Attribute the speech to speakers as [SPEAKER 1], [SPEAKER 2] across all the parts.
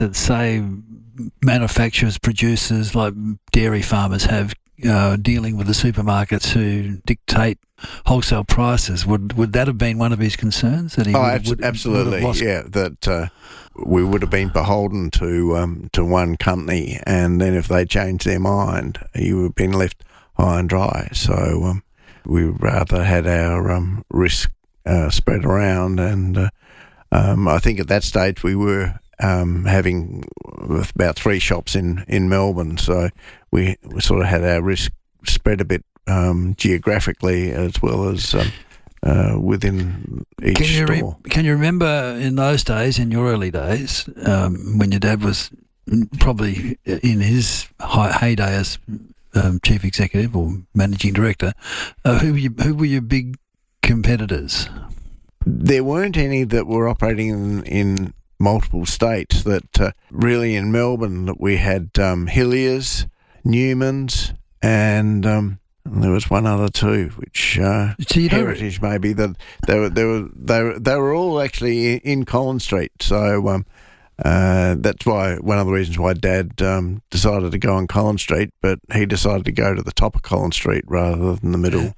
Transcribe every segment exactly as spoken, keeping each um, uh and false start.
[SPEAKER 1] that, say, manufacturers, producers like dairy farmers have uh, dealing with the supermarkets who dictate wholesale prices? Would would that have been one of his concerns? That he
[SPEAKER 2] oh,
[SPEAKER 1] would,
[SPEAKER 2] abs-
[SPEAKER 1] would,
[SPEAKER 2] absolutely,
[SPEAKER 1] would lost-
[SPEAKER 2] yeah. That uh, we would have been beholden to um, to one company, and then if they changed their mind, you would have been left high and dry. So um, we rather had our um, risk uh, spread around, and uh, um, I think at that stage we were um, having about three shops in, in Melbourne, so we, we sort of had our risk spread a bit um, geographically as well as um, uh, within each
[SPEAKER 1] can you
[SPEAKER 2] store.
[SPEAKER 1] Re- can you remember in those days, in your early days, um, when your dad was probably in his high, heyday as um, chief executive or managing director, uh, who were you, who were your big competitors?
[SPEAKER 2] There weren't any that were operating in, in multiple states. That uh, really in Melbourne that we had um, Hilliers, Newman's, and um, there was one other too, which uh,
[SPEAKER 1] So you don't-
[SPEAKER 2] Heritage maybe. That they were they were they were they were all actually in Collins Street. So um, uh, that's why one of the reasons why Dad um, decided to go on Collins Street, but he decided to go to the top of Collins Street rather than the middle.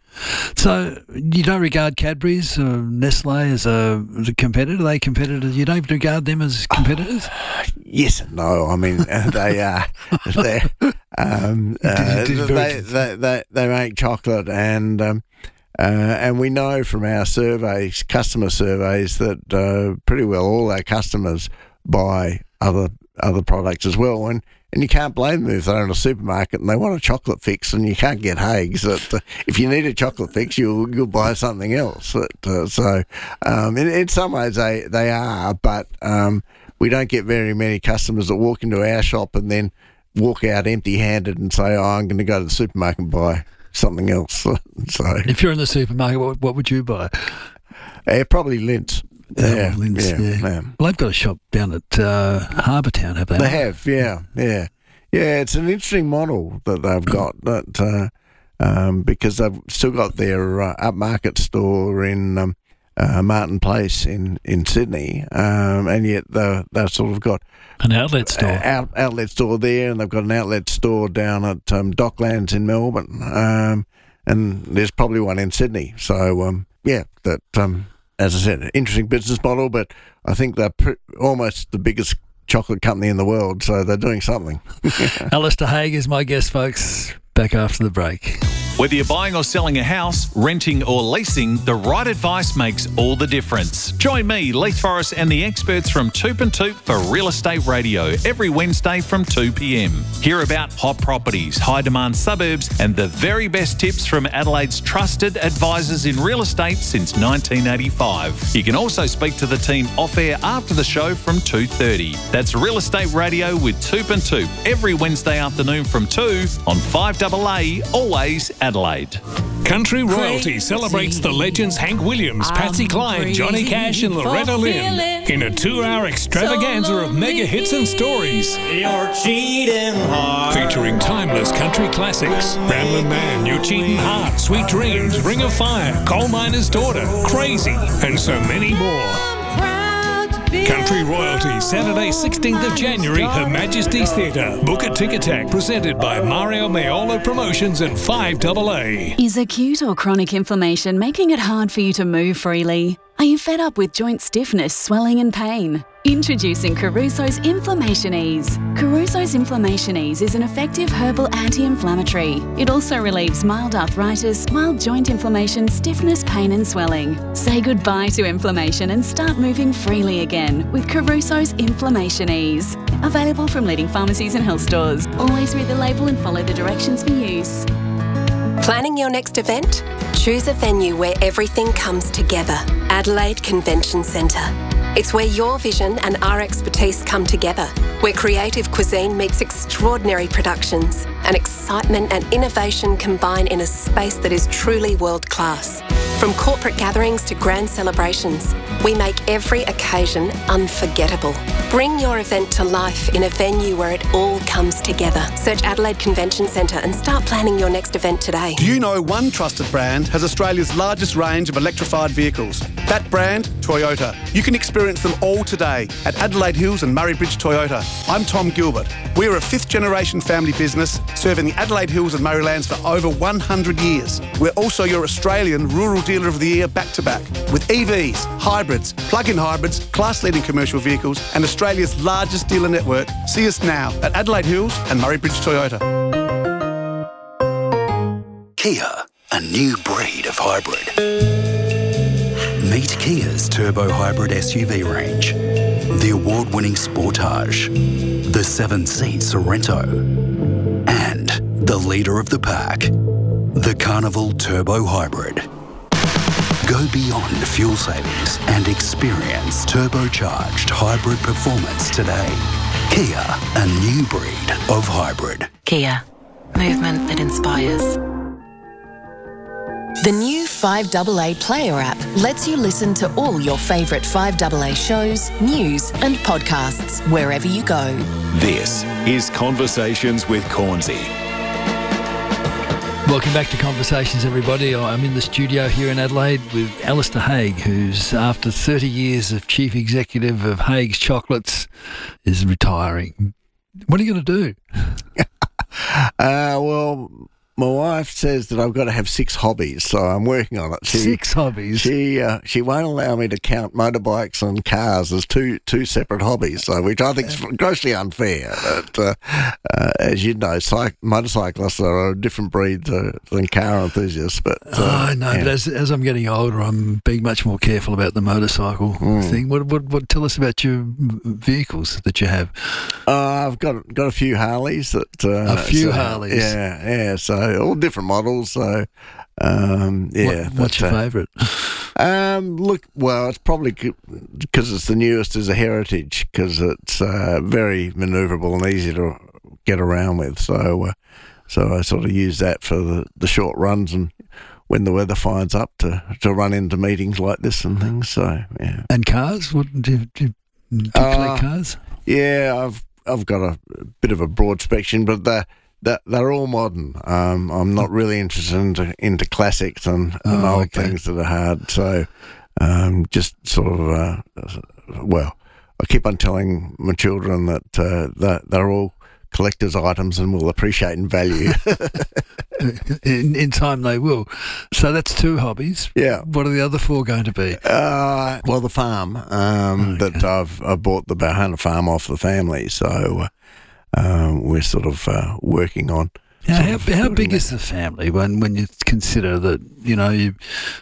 [SPEAKER 1] So you don't regard Cadbury's or Nestle as a, as a competitor? Are they competitors? You don't regard them as competitors?
[SPEAKER 2] Yes and no. I mean, they are. They're, um, uh, they, they, they, they make chocolate, and um, uh, and we know from our surveys, customer surveys, that uh, pretty well all our customers buy other other products as well. And and you can't blame them if they're in a supermarket and they want a chocolate fix, and you can't get Haigh's. That uh, if you need a chocolate fix, you'll you'll buy something else. That, uh, so um, in, in some ways they they are, but um, we don't get very many customers that walk into our shop and then walk out empty-handed and say, "Oh, I'm going to go to the supermarket and buy something else." So
[SPEAKER 1] if you're in the supermarket, what, what would you buy?
[SPEAKER 2] Uh, probably Lindt.
[SPEAKER 1] Yeah, Lindt, yeah.
[SPEAKER 2] yeah, yeah.
[SPEAKER 1] Well, they've got a shop down at uh, Harbour Town, have they?
[SPEAKER 2] They have, yeah, yeah. Yeah, it's an interesting model that they've got, that uh, um, because they've still got their uh, upmarket store in um, uh, Martin Place in, in Sydney, um, and yet they they've sort of got
[SPEAKER 1] an outlet store.
[SPEAKER 2] Uh, out, outlet store there, and they've got an outlet store down at um, Docklands in Melbourne, um, and there's probably one in Sydney. So, um, yeah, that... Um, as I said, an interesting business model, but I think they're pr- almost the biggest chocolate company in the world, so they're doing something.
[SPEAKER 1] Alistair Haigh is my guest, folks. Back after the break.
[SPEAKER 3] Whether you're buying or selling a house, renting or leasing, the right advice makes all the difference. Join me, Leith Forrest, and the experts from Toop and Toop for Real Estate Radio every Wednesday from two p.m. Hear about hot properties, high-demand suburbs, and the very best tips from Adelaide's trusted advisors in real estate since nineteen eighty-five. You can also speak to the team off-air after the show from two thirty. That's Real Estate Radio with Toop and Toop every Wednesday afternoon from two on five A A, always Adelaide.
[SPEAKER 4] Country Royalty celebrates the legends Hank Williams, Patsy Cline, Johnny Cash and Loretta Lynn in a two-hour extravaganza of mega hits and stories.
[SPEAKER 5] You're cheating hard.
[SPEAKER 4] Featuring timeless country classics, Ramblin' Man, You're Cheating Hard, Sweet Dreams, Ring of Fire, Coal Miner's Daughter, Crazy, and so many more. Country Royalty, Saturday sixteenth of January, Her Majesty's Theatre. Book a Tic-A-Tac, presented by Mario Maiolo Promotions and five A A.
[SPEAKER 6] Is acute or chronic inflammation making it hard for you to move freely? Are you fed up with joint stiffness, swelling and pain? Introducing Caruso's Inflammation Ease. Caruso's Inflammation Ease is an effective herbal anti-inflammatory. It also relieves mild arthritis, mild joint inflammation, stiffness, pain and swelling. Say goodbye to inflammation and start moving freely again with Caruso's Inflammation Ease. Available from leading pharmacies and health stores. Always read the label and follow the directions for use.
[SPEAKER 7] Planning your next event? Choose a venue where everything comes together. Adelaide Convention Centre. It's where your vision and our expertise come together, where creative cuisine meets extraordinary productions and excitement and innovation combine in a space that is truly world-class. From corporate gatherings to grand celebrations, we make every occasion unforgettable. Bring your event to life in a venue where it all comes together. Search Adelaide Convention Centre and start planning your next event today.
[SPEAKER 8] Do you know one trusted brand has Australia's largest range of electrified vehicles? That brand, Toyota. You can experience them all today at Adelaide Hills and Murray Bridge Toyota. I'm Tom Gilbert. We are a fifth generation family business serving the Adelaide Hills and Murraylands for over one hundred years. We're also your Australian Rural Dealer of the Year back-to-back with E Vs, hybrids, plug-in hybrids, class-leading commercial vehicles and Australia's largest dealer network. See us now at Adelaide Hills and Murray Bridge Toyota.
[SPEAKER 9] Kia, a new breed of hybrid. Meet Kia's turbo hybrid S U V range, the award-winning Sportage, the seven-seat Sorento, and the leader of the pack, the Carnival Turbo Hybrid. Go beyond fuel savings and experience turbocharged hybrid performance today. Kia, a new breed of hybrid.
[SPEAKER 10] Kia, movement that inspires.
[SPEAKER 11] The new five A A Player app lets you listen to all your favourite five A A shows, news and podcasts wherever you go.
[SPEAKER 3] This is Conversations with Cornsey.
[SPEAKER 1] Welcome back to Conversations, everybody. I'm in the studio here in Adelaide with Alistair Haigh, who's, after thirty years of Chief Executive of Haigh's Chocolates, is retiring. What are you going to do?
[SPEAKER 2] uh, well... My wife says that I've got to have six hobbies, so I'm working on it. She,
[SPEAKER 1] six hobbies?
[SPEAKER 2] She uh, she won't allow me to count motorbikes and cars as two two separate hobbies, so which I think is grossly unfair. But, uh, uh, as you know, cyc- motorcyclists are a different breed to, than car enthusiasts. But uh,
[SPEAKER 1] oh, I know,
[SPEAKER 2] yeah.
[SPEAKER 1] but as, as I'm getting older, I'm being much more careful about the motorcycle mm. thing. What, what what tell us about your vehicles that you have?
[SPEAKER 2] Uh, I've got got a few Harleys. That uh,
[SPEAKER 1] A few
[SPEAKER 2] so,
[SPEAKER 1] Harleys?
[SPEAKER 2] Yeah, yeah, so all different models. So, um, yeah.
[SPEAKER 1] What, what's
[SPEAKER 2] but,
[SPEAKER 1] your
[SPEAKER 2] uh,
[SPEAKER 1] favourite?
[SPEAKER 2] Um, look, well, it's probably because it's the newest as a Heritage, because it's uh, very manoeuvrable and easy to get around with. So, uh, so I sort of use that for the, the short runs and when the weather finds up to, to run into meetings like this and things. So, yeah.
[SPEAKER 1] And cars? What do you, do you, do you
[SPEAKER 2] uh,
[SPEAKER 1] collect cars?
[SPEAKER 2] Yeah, I've I've got a bit of a broad spectrum, but they're, they're, they're all modern. Um, I'm not really interested into, into classics and, and
[SPEAKER 1] oh,
[SPEAKER 2] old
[SPEAKER 1] okay.
[SPEAKER 2] things that are hard. So um, just sort of, uh, well, I keep on telling my children that uh, they're, they're all collector's items and will appreciate and value.
[SPEAKER 1] in, in time they will. So that's two hobbies.
[SPEAKER 2] Yeah.
[SPEAKER 1] What are the other four going to be?
[SPEAKER 2] Uh, well, the farm um, okay. that I've I bought the Bahana farm off the family, so uh, um, we're sort of uh, working on.
[SPEAKER 1] Now, how how big that. is the family when when you consider that, you know, you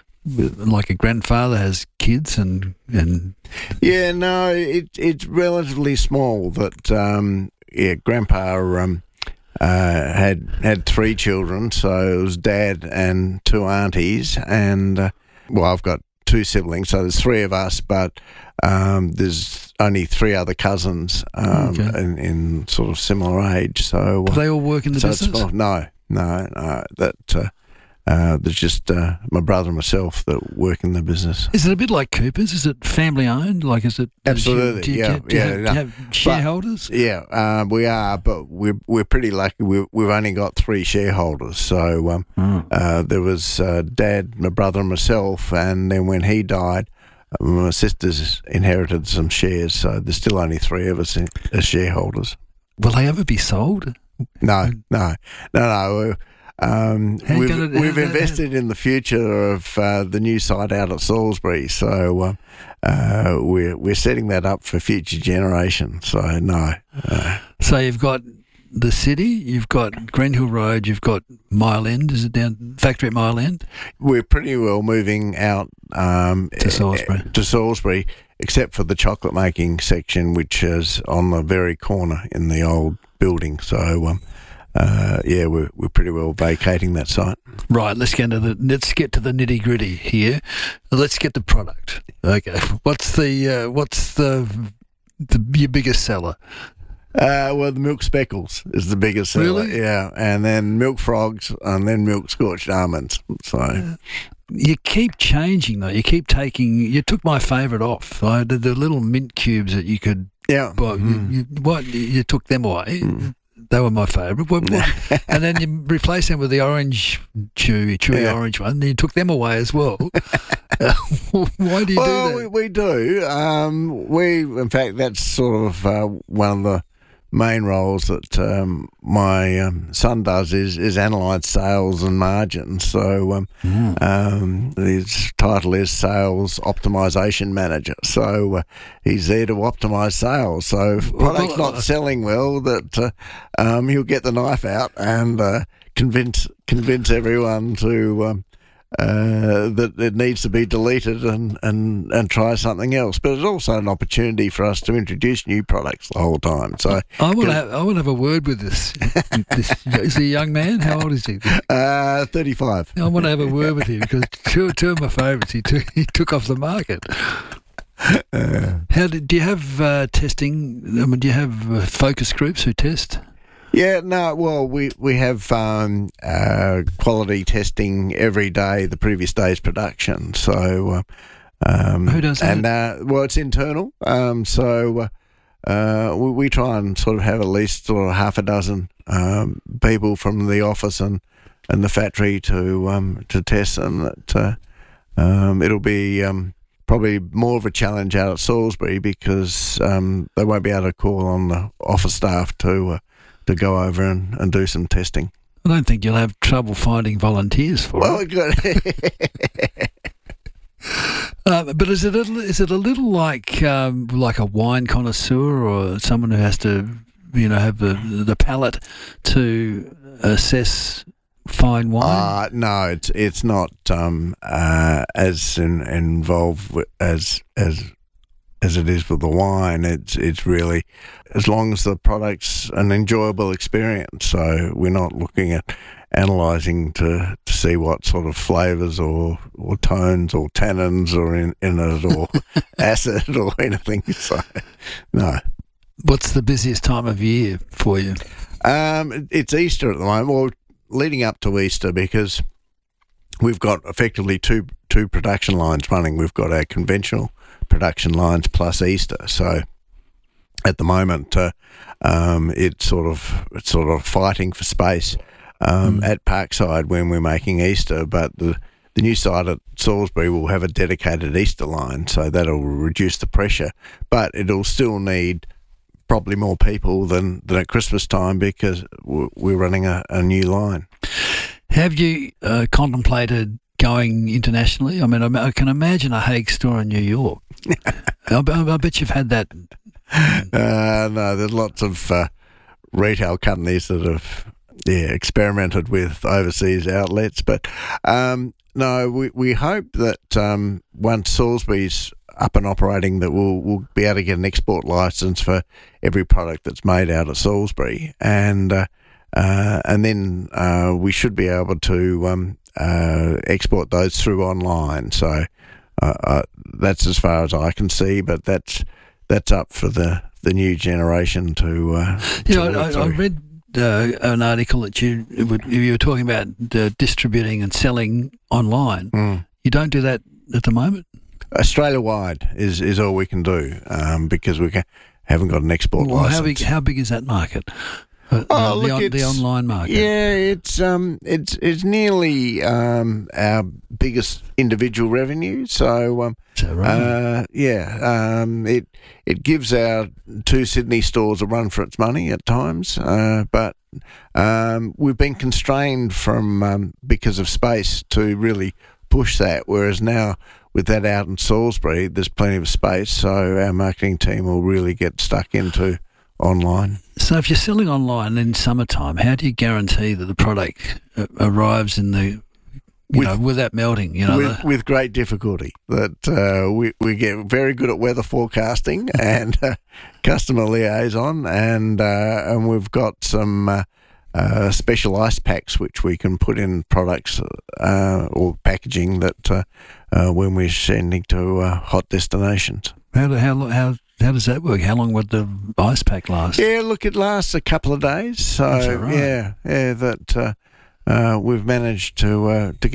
[SPEAKER 1] like a grandfather has kids and and
[SPEAKER 2] yeah, no, it it's relatively small. That um, yeah, Grandpa um, uh, had had three children, so it was Dad and two aunties, and uh, well, I've got two siblings, so there's three of us, but um, there's only three other cousins um,
[SPEAKER 1] okay.
[SPEAKER 2] in, in sort of similar age. So
[SPEAKER 1] do they all work in the
[SPEAKER 2] so
[SPEAKER 1] business?
[SPEAKER 2] It's, no, no, no. That uh, uh, there's just uh, my brother and myself that work in the business.
[SPEAKER 1] Is it a bit like Cooper's? Is it family owned? Like, is it
[SPEAKER 2] absolutely?
[SPEAKER 1] Do you, do you
[SPEAKER 2] yeah,
[SPEAKER 1] get, do
[SPEAKER 2] yeah.
[SPEAKER 1] you have,
[SPEAKER 2] no.
[SPEAKER 1] do you have shareholders?
[SPEAKER 2] But, yeah, uh, we are, but we're we're pretty lucky. We've we've only got three shareholders. So um,
[SPEAKER 1] mm.
[SPEAKER 2] uh, there was uh, Dad, my brother, and myself, and then when he died, uh, my sisters inherited some shares. So there's still only three of us in, as shareholders.
[SPEAKER 1] Will they ever be sold?
[SPEAKER 2] No, no, no, no. Um, we've
[SPEAKER 1] gonna,
[SPEAKER 2] we've invested in the future of uh, the new site out at Salisbury, so uh, uh, we're we're setting that up for future generations. So no. Uh,
[SPEAKER 1] so you've got the city, you've got Grenhill Road, you've got Mile End. Is it down factory at Mile End?
[SPEAKER 2] We're pretty well moving out um,
[SPEAKER 1] to Salisbury.
[SPEAKER 2] To Salisbury, except for the chocolate making section, which is on the very corner in the old building. So. Um, Uh, yeah, we're we're pretty well vacating that site.
[SPEAKER 1] Right, let's get to the let's get to the nitty gritty here. Let's get the product. Okay, what's the uh, what's the, the your biggest seller?
[SPEAKER 2] Uh, well, the milk speckles is the biggest seller.
[SPEAKER 1] Really?
[SPEAKER 2] Yeah, and then milk frogs, and then milk scorched almonds. So,
[SPEAKER 1] uh, you keep changing though. You keep taking. You took my favourite off. I did the little mint cubes that you could.
[SPEAKER 2] Yeah.
[SPEAKER 1] Buy.
[SPEAKER 2] Mm.
[SPEAKER 1] You, you, what you took them away. Mm. They were my favourite. What, what, and then you replaced them with the orange chewy, chewy yeah. orange one. And you took them away as well. Why do you
[SPEAKER 2] well,
[SPEAKER 1] do that?
[SPEAKER 2] We, we do. Um, we, in fact, that's sort of uh, one of the main roles that um, my um, son does is, is analyse sales and margins. So um, mm. um, his title is Sales Optimisation Manager. So uh, he's there to optimise sales. So if product's not selling well, that uh, um, he'll get the knife out and uh, convince convince everyone to um, uh, that it needs to be deleted and, and, and try something else. But it's also an opportunity for us to introduce new products the whole time. So
[SPEAKER 1] I want to have, I want to have a word with this. this. Is he a young man? How old is he?
[SPEAKER 2] Uh, thirty-five.
[SPEAKER 1] I want to have a word with him because two, two of my favourites he took, he took off the market. Uh, How did, do you have uh, testing? I mean, do you have uh, focus groups who test?
[SPEAKER 2] Yeah, no, well, we, we have um, uh, quality testing every day, the previous day's production. So, um,
[SPEAKER 1] who does that?
[SPEAKER 2] And, uh, well, it's internal. Um, so, uh, we, we try and sort of have at least sort of half a dozen um, people from the office and, and the factory to um, to test them. That uh, um, it'll be um, probably more of a challenge out at Salisbury because um, they won't be able to call on the office staff to uh, to go over and, and do some testing.
[SPEAKER 1] I don't think you'll have trouble finding volunteers for
[SPEAKER 2] well,
[SPEAKER 1] it.
[SPEAKER 2] Good.
[SPEAKER 1] uh, but is it a, is it a little like um, like a wine connoisseur or someone who has to, you know, have the the palate to assess fine wine?
[SPEAKER 2] Uh, no, it's it's not um, uh, as in, involved with, as as. as it is with the wine. It's it's really, as long as the product's an enjoyable experience. So we're not looking at analysing to, to see what sort of flavours or, or tones or tannins are in, in it or acid or anything. So, no.
[SPEAKER 1] What's the busiest time of year for you?
[SPEAKER 2] Um, it's Easter at the moment, well, leading up to Easter, because we've got effectively two two production lines running. We've got our conventional production lines plus Easter. So at the moment, uh, um, it's sort of it's sort of fighting for space um, mm. at Parkside when we're making Easter. But the the new site at Salisbury will have a dedicated Easter line, so that'll reduce the pressure. But it'll still need probably more people than, than at Christmas time because we're running a, a new line.
[SPEAKER 1] Have you uh, contemplated going internationally? I mean, I can imagine a Hague store in New York. I, I bet you've had that.
[SPEAKER 2] Uh, no, there's lots of uh, retail companies that have yeah experimented with overseas outlets, but um, no, we we hope that um, once Salisbury's up and operating, that we'll we'll be able to get an export license for every product that's made out of Salisbury, and uh, uh, and then uh, we should be able to um, uh, export those through online. So uh, uh, that's as far as I can see, but that's that's up for the, the new generation to. Uh,
[SPEAKER 1] you
[SPEAKER 2] to
[SPEAKER 1] know, I, I read uh, an article that you you were talking about uh, distributing and selling online.
[SPEAKER 2] Mm.
[SPEAKER 1] You don't do that at the moment?
[SPEAKER 2] Australia-wide is, is all we can do um, because we can, haven't got an export
[SPEAKER 1] well,
[SPEAKER 2] license.
[SPEAKER 1] How big, how big is that market? Uh,
[SPEAKER 2] oh,
[SPEAKER 1] uh,
[SPEAKER 2] look,
[SPEAKER 1] the, on,
[SPEAKER 2] it's,
[SPEAKER 1] the online market.
[SPEAKER 2] Yeah, it's um, it's it's nearly um, our biggest individual revenue. So, um,
[SPEAKER 1] is that right?
[SPEAKER 2] uh, yeah, um, it it gives our two Sydney stores a run for its money at times, uh, but um, we've been constrained from um, because of space to really push that. Whereas now, with that out in Salisbury, there's plenty of space, so our marketing team will really get stuck into online.
[SPEAKER 1] So if you're selling online in summertime, how do you guarantee that the product uh, arrives in the, you
[SPEAKER 2] with,
[SPEAKER 1] know, without melting? You know,
[SPEAKER 2] with,
[SPEAKER 1] the,
[SPEAKER 2] with great difficulty. That uh, we we get very good at weather forecasting and uh, customer liaison, and uh, and we've got some uh, uh, special ice packs which we can put in products uh, or packaging that uh, uh, when we're sending to uh, hot destinations.
[SPEAKER 1] How do, how how How does that work? How long would the ice pack last?
[SPEAKER 2] Yeah, look, it lasts a couple of days. So
[SPEAKER 1] That's right.
[SPEAKER 2] yeah, yeah, that uh, uh, we've managed to uh, to get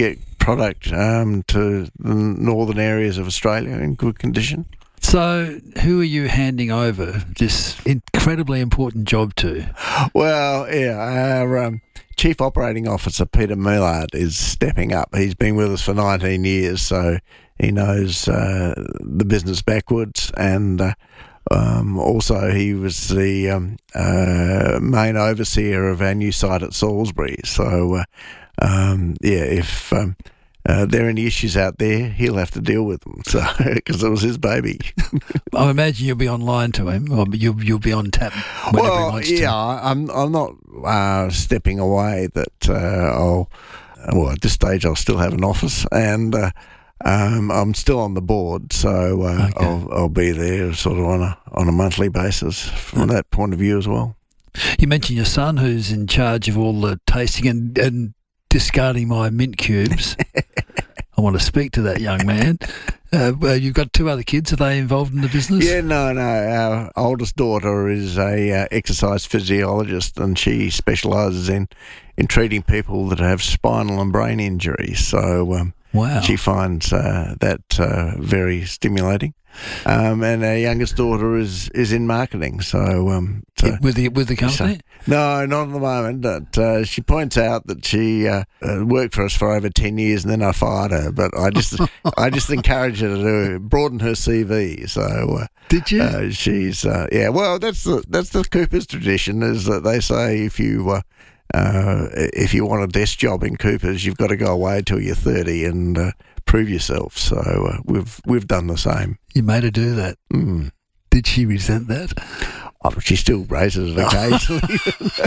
[SPEAKER 2] product um, to the northern areas of Australia in good condition.
[SPEAKER 1] So, who are you handing over this incredibly important job to?
[SPEAKER 2] Well, yeah, our um, Chief Operating Officer, Peter Millard, is stepping up. He's been with us for nineteen years, so he knows uh, the business backwards, and uh, um, also he was the um, uh, main overseer of our new site at Salisbury. So, uh, um, yeah, if... Um, Uh, there are any issues out there, he'll have to deal with them. So, because it was his baby.
[SPEAKER 1] I imagine you'll be online to him, or you'll you'll be on tap whenever
[SPEAKER 2] well,
[SPEAKER 1] he wants
[SPEAKER 2] yeah,
[SPEAKER 1] to.
[SPEAKER 2] I'm I'm not uh, stepping away. That uh, I'll well at this stage I'll still have an office, and uh, um, I'm still on the board, so uh, okay. I'll I'll be there sort of on a on a monthly basis from that point of view as well.
[SPEAKER 1] You mentioned your son, who's in charge of all the tasting and. and discarding my mint cubes. I want to speak to that young man. Uh, well, you've got two other kids. Are they involved in the business?
[SPEAKER 2] Yeah, no, no. Our oldest daughter is a uh, exercise physiologist, and she specialises in, in treating people that have spinal and brain injuries. So um,
[SPEAKER 1] wow.
[SPEAKER 2] she finds uh, that uh, very stimulating. Um, and our youngest daughter is, is in marketing. So, um, so
[SPEAKER 1] with the with the company?
[SPEAKER 2] So, no, not at the moment. But uh, she points out that she uh, uh, worked for us for over ten years, and then I fired her. But I just I just encourage her to do, broaden her C V. So uh,
[SPEAKER 1] did you?
[SPEAKER 2] Uh, she's uh, yeah. Well, that's the that's the Coopers tradition, is that they say if you uh, uh, if you want a desk job in Coopers, you've got to go away till you're thirty and uh, prove yourself. So uh, we've we've done the same.
[SPEAKER 1] You made her do that.
[SPEAKER 2] Mm.
[SPEAKER 1] Did she resent that?
[SPEAKER 2] Oh, she still raises it occasionally.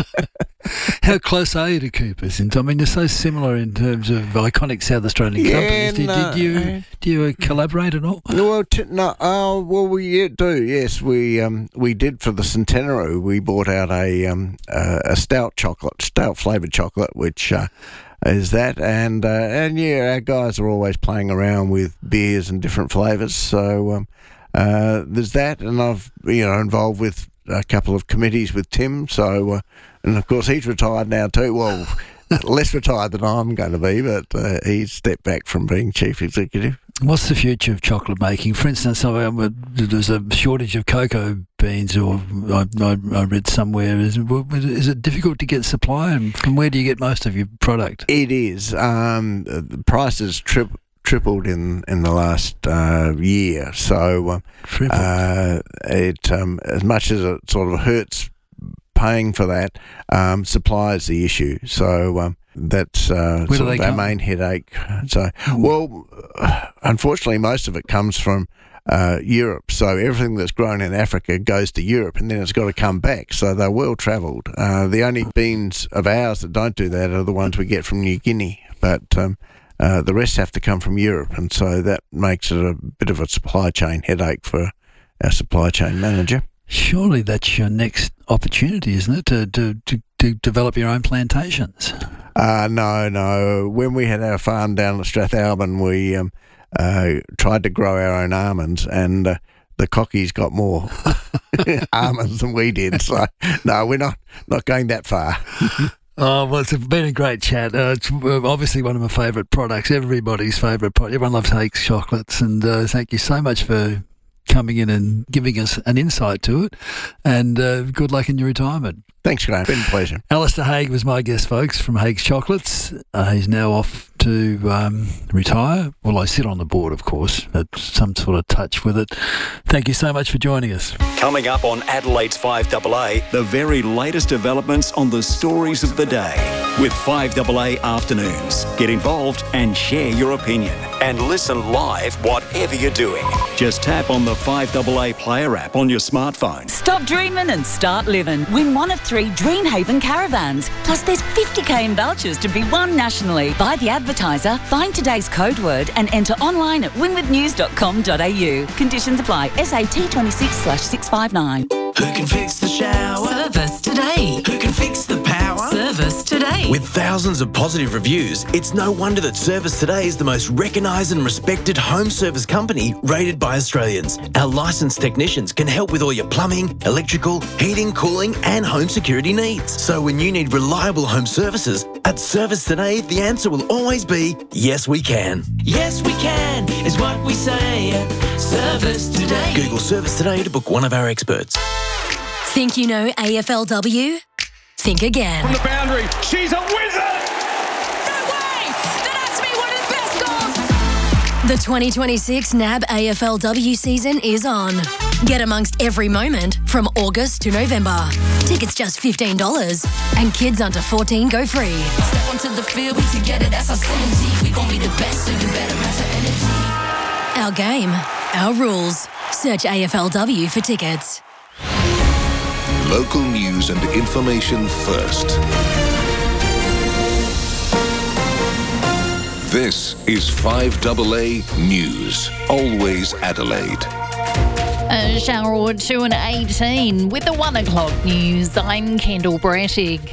[SPEAKER 1] How close are you to Coopers? I mean, they're so similar in terms of iconic South Australian
[SPEAKER 2] yeah,
[SPEAKER 1] companies. Did,
[SPEAKER 2] no,
[SPEAKER 1] did you do you collaborate at all?
[SPEAKER 2] Well, t- no. Oh, well, we do. Yes, we um, we did for the centenary. We brought out a um, uh, a stout chocolate, stout flavoured chocolate, which. Uh, Is that and uh, and yeah, our guys are always playing around with beers and different flavours. So um, uh, there's that, and I've you know involved with a couple of committees with Tim. So uh, and of course he's retired now too. Well, less retired than I'm going to be, but uh, he's stepped back from being chief executive.
[SPEAKER 1] What's the future of chocolate making? For instance, there's a shortage of cocoa beans, or I, I, I read somewhere. Is, is it difficult to get supply, and from where do you get most of your product?
[SPEAKER 2] It is. Um, the prices tri- tripled in, in the last uh, year. So uh, it um, as much as it sort of hurts paying for that, um, supply is the issue. So um, that's uh, sort of our main headache. So, well, unfortunately, most of it comes from uh, Europe. So everything that's grown in Africa goes to Europe, and then it's got to come back. So they're well travelled. Uh, the only beans of ours that don't do that are the ones we get from New Guinea. But um, uh, the rest have to come from Europe, and so that makes it a bit of a supply chain headache for our supply chain manager.
[SPEAKER 1] Surely that's your next opportunity, isn't it, to to, to, to develop your own plantations?
[SPEAKER 2] Uh, no, no. When we had our farm down at Strathalbyn, we um, uh, tried to grow our own almonds, and uh, the cockies got more almonds than we did. So, no, we're not, not going that far.
[SPEAKER 1] Oh, well, it's been a great chat. Uh, it's obviously one of my favourite products, everybody's favourite product. Everyone loves Haigh's chocolates, and uh, thank you so much for coming in and giving us an insight to it, and uh, good luck in your retirement.
[SPEAKER 2] Thanks, Graham. Been a pleasure.
[SPEAKER 1] Alistair Haigh was my guest, folks, from Haigh's Chocolates. Uh, he's now off to um, retire. Well, I sit on the board, of course, at some sort of touch with it. Thank you so much for joining us.
[SPEAKER 12] Coming up on Adelaide's five A A, the very latest developments on the stories of the day with five A A Afternoons. Get involved and share your opinion. And listen live whatever you're doing. Just tap on the five A A Player app on your smartphone.
[SPEAKER 13] Stop dreaming and start living. Win one of three Dreamhaven caravans. Plus there's fifty k in vouchers to be won nationally. Buy the advertiser, find today's code word and enter online at winwood news dot com dot a u. Conditions apply. S A T twenty-six slash six five nine.
[SPEAKER 14] Who can fix the shower?
[SPEAKER 15] Service today.
[SPEAKER 14] Who can fix the power?
[SPEAKER 15] Service today.
[SPEAKER 14] With thousands of positive reviews, it's no wonder that Service Today is the most recognised and respected home service company rated by Australians. Our licensed technicians can help with all your plumbing, electrical, heating, cooling and home security needs. So when you need reliable home services, At Service Today, the answer will always be yes, we can.
[SPEAKER 5] Yes, we can, is what we say. Service Today.
[SPEAKER 14] Google Service Today to book one of our experts.
[SPEAKER 16] Think you know A F L W? Think again.
[SPEAKER 17] From the boundary, she's a wizard!
[SPEAKER 15] No way! That has to be one of the best goals!
[SPEAKER 16] The twenty twenty-six N A B A F L W season is on. Get amongst every moment from August to November. Tickets just fifteen dollars. And kids under fourteen go free.
[SPEAKER 15] Step onto the field, we together, that's our synergy. We gon' be the best, so you better match our energy.
[SPEAKER 16] Our game, our rules. Search A F L W for tickets.
[SPEAKER 18] Local news and information first. This is five A A News. Always Adelaide.
[SPEAKER 19] A shower or two and eighteen with the one o'clock news. I'm Kendall Brettig.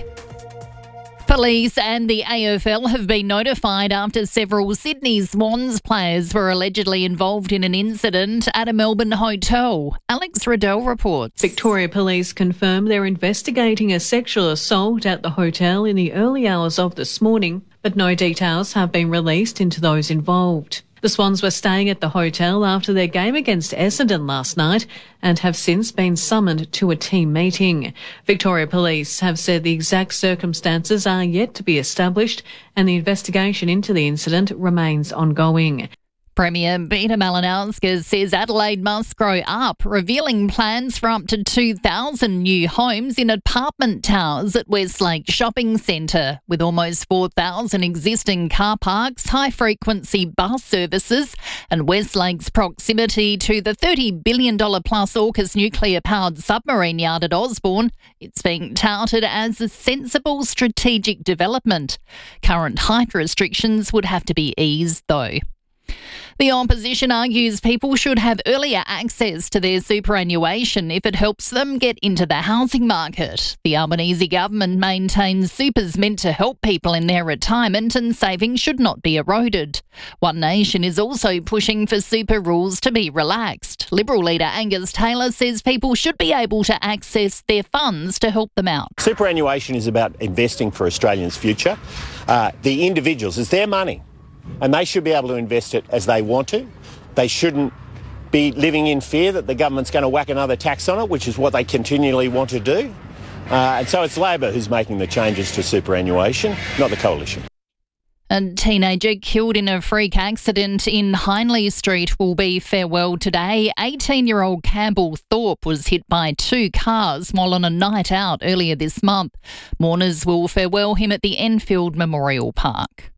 [SPEAKER 19] Police and the A F L have been notified after several Sydney Swans players were allegedly involved in an incident at a Melbourne hotel. Alex Riddell reports.
[SPEAKER 20] Victoria Police confirm they're investigating a sexual assault at the hotel in the early hours of this morning, but no details have been released into those involved. The Swans were staying at the hotel after their game against Essendon last night and have since been summoned to a team meeting. Victoria Police have said the exact circumstances are yet to be established and the investigation into the incident remains ongoing.
[SPEAKER 19] Premier Peter Malinauskas says Adelaide must grow up, revealing plans for up to two thousand new homes in apartment towers at Westlake Shopping Centre. With almost four thousand existing car parks, high-frequency bus services and Westlake's proximity to the thirty billion dollars plus AUKUS nuclear-powered submarine yard at Osborne, it's being touted as a sensible strategic development. Current height restrictions would have to be eased, though. The opposition argues people should have earlier access to their superannuation if it helps them get into the housing market. The Albanese government maintains super's meant to help people in their retirement and savings should not be eroded. One Nation is also pushing for super rules to be relaxed. Liberal leader Angus Taylor says people should be able to access their funds to help them out.
[SPEAKER 21] Superannuation is about investing for Australians' future. Uh, the individuals, it's their money. And they should be able to invest it as they want to. They shouldn't be living in fear that the government's going to whack another tax on it, which is what they continually want to do. Uh, and so it's Labor who's making the changes to superannuation, not the Coalition.
[SPEAKER 19] A teenager killed in a freak accident in Hindley Street will be farewelled today. eighteen-year-old Campbell Thorpe was hit by two cars while on a night out earlier this month. Mourners will farewell him at the Enfield Memorial Park.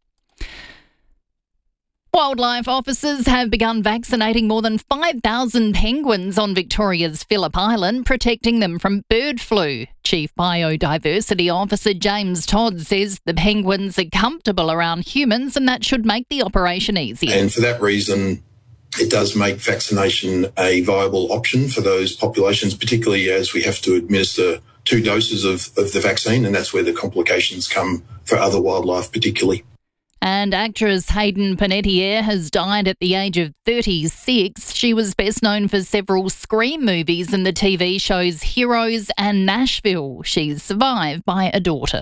[SPEAKER 19] Wildlife officers have begun vaccinating more than five thousand penguins on Victoria's Phillip Island, protecting them from bird flu. Chief Biodiversity Officer James Todd says the penguins are comfortable around humans and that should make the operation easier.
[SPEAKER 22] And for that reason, it does make vaccination a viable option for those populations, particularly as we have to administer two doses of, of the vaccine, and that's where the complications come for other wildlife particularly.
[SPEAKER 19] And actress Hayden Panettiere has died at the age of thirty-six. She was best known for several Scream movies and the T V shows Heroes and Nashville. She's survived by a daughter.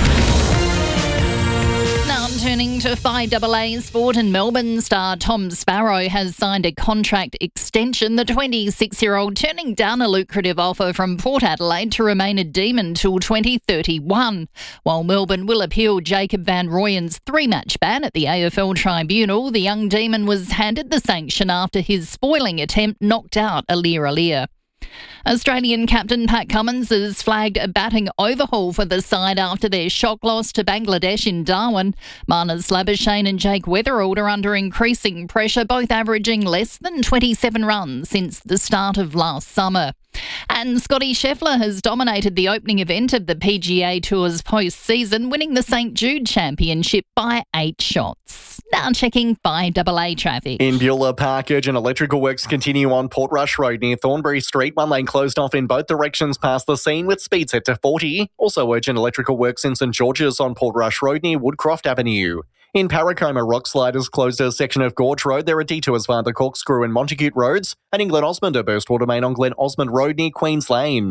[SPEAKER 19] Now turning to five A A sport, and Melbourne star Tom Sparrow has signed a contract extension. The twenty-six-year-old turning down a lucrative offer from Port Adelaide to remain a Demon till twenty thirty-one. While Melbourne will appeal Jacob Van Rooyen's three-match ban at the A F L Tribunal, the young Demon was handed the sanction after his spoiling attempt knocked out Aliir Aliir. Australian captain Pat Cummins has flagged a batting overhaul for the side after their shock loss to Bangladesh in Darwin. Marnus Labuschagne and Jake Weatherald are under increasing pressure, both averaging less than twenty-seven runs since the start of last summer. And Scotty Scheffler has dominated the opening event of the P G A Tour's post-season, winning the Saint Jude Championship by eight shots. Now checking five A A traffic.
[SPEAKER 23] In Beulah Park, urgent electrical works continue on Portrush Road near Thornbury Street. One lane closed off in both directions past the scene with speed set to forty. Also urgent electrical works in St George's on Portrush Road near Woodcroft Avenue. In Paracoma, rock sliders closed a section of Gorge Road. There are detours via the Corkscrew and Montacute Roads. And in Glen Osmond, a burst water main on Glen Osmond Road near Queens Lane.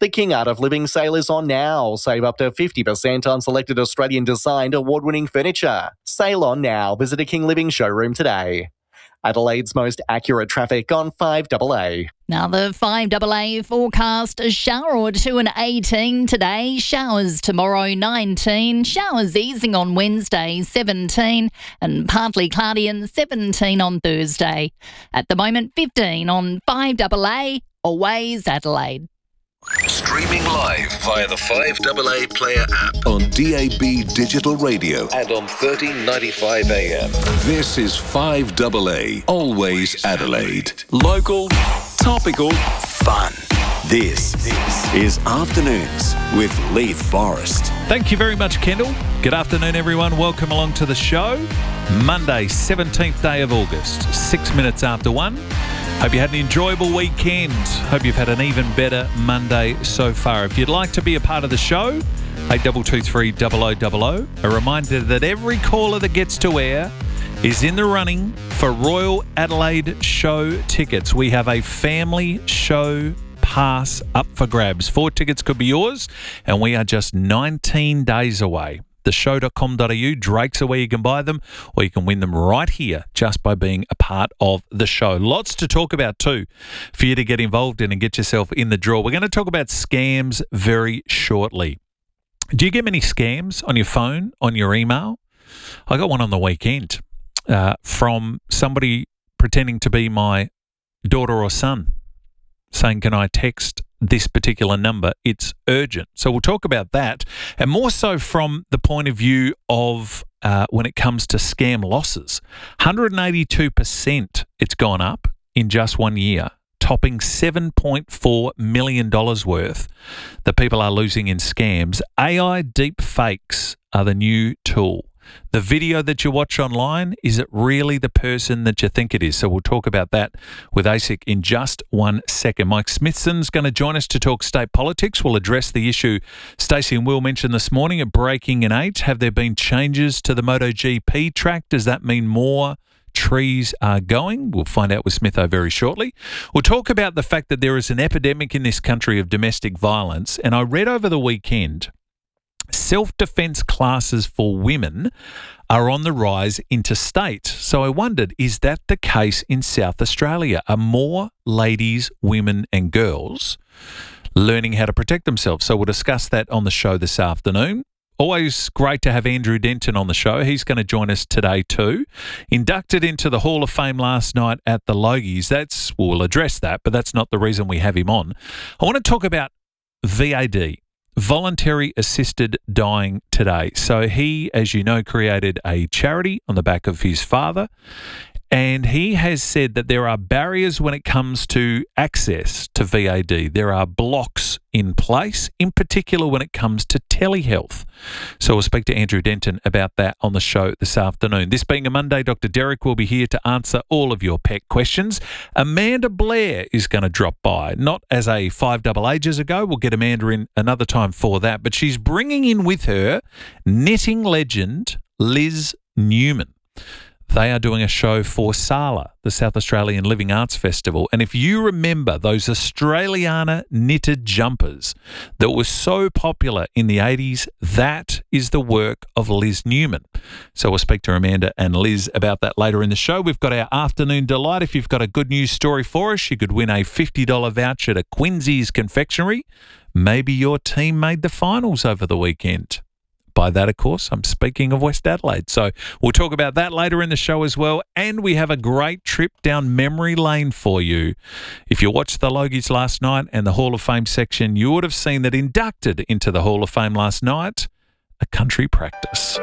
[SPEAKER 23] The King Art of Living sale is on now. Save up to fifty percent on selected Australian-designed award-winning furniture. Sale on now. Visit a King Living showroom today. Adelaide's most accurate traffic on five double A.
[SPEAKER 19] Now the five double A forecast, a shower or two and eighteen today, showers tomorrow nineteen, showers easing on Wednesday seventeen and partly cloudy and seventeen on Thursday. At the moment fifteen on five double A, always Adelaide.
[SPEAKER 18] Streaming live via the five double A Player app on D A B Digital Radio and on thirteen ninety-five A M. This is five double A, always Adelaide.
[SPEAKER 12] Local, topical, fun. This is Afternoons with Leith Forrest.
[SPEAKER 3] Thank you very much, Kendall. Good afternoon, everyone. Welcome along to the show. Monday, seventeenth day of August, six minutes after one. Hope you had an enjoyable weekend. Hope you've had an even better Monday so far. If you'd like to be a part of the show, eight two two three, double oh double oh. A reminder that every caller that gets to air is in the running for Royal Adelaide Show tickets. We have a family show pass up for grabs. Four tickets could be yours, and we are just nineteen days away. the show dot com dot a u, Drake's are where you can buy them, or you can win them right here just by being a part of the show. Lots to talk about too for you to get involved in and get yourself in the draw. We're going to talk about scams very shortly. Do you get many scams on your phone, on your email? I got one on the weekend uh, from somebody pretending to be my daughter or son, saying, can I text this particular number? It's urgent. So we'll talk about that, and more so from the point of view of uh, when it comes to scam losses. one hundred eighty-two percent it's gone up in just one year, topping seven point four million dollars worth that people are losing in scams. A I deep fakes are the new tool. The video that you watch online, is it really the person that you think it is? So we'll talk about that with A S I C in just one second. Mike Smithson's going to join us to talk state politics. We'll address the issue Stacey and Will mentioned this morning at Breaking in eight. Have there been changes to the MotoGP track? Does that mean more trees are going? We'll find out with Smitho very shortly. We'll talk about the fact that there is an epidemic in this country of domestic violence. And I read over the weekend, self-defense classes for women are on the rise interstate. So I wondered, is that the case in South Australia? Are more ladies, women and girls learning how to protect themselves? So we'll discuss that on the show this afternoon. Always great to have Andrew Denton on the show. He's going to join us today too. Inducted into the Hall of Fame last night at the Logies. That's, we'll address that, but that's not the reason we have him on. I want to talk about V A D. Voluntary assisted dying today. So he, as you know, created a charity on the back of his father, and he has said that there are barriers when it comes to access to V A D. There are blocks in place, in particular when it comes to telehealth. So we'll speak to Andrew Denton about that on the show this afternoon. This being a Monday, Doctor Derek will be here to answer all of your pet questions. Amanda Blair is going to drop by, not as a five double ages ago. We'll get Amanda in another time for that, but she's bringing in with her knitting legend Liz Newman. They are doing a show for SALA, the South Australian Living Arts Festival. And if you remember those Australiana knitted jumpers that were so popular in the eighties, that is the work of Liz Newman. So we'll speak to Amanda and Liz about that later in the show. We've got our afternoon delight. If you've got a good news story for us, you could win a fifty dollars voucher to Quincy's Confectionery. Maybe your team made the finals over the weekend. By that, of course, I'm speaking of West Adelaide. So we'll talk about that later in the show as well. And we have a great trip down memory lane for you. If you watched the Logies last night and the Hall of Fame section, you would have seen that inducted into the Hall of Fame last night, a country practice.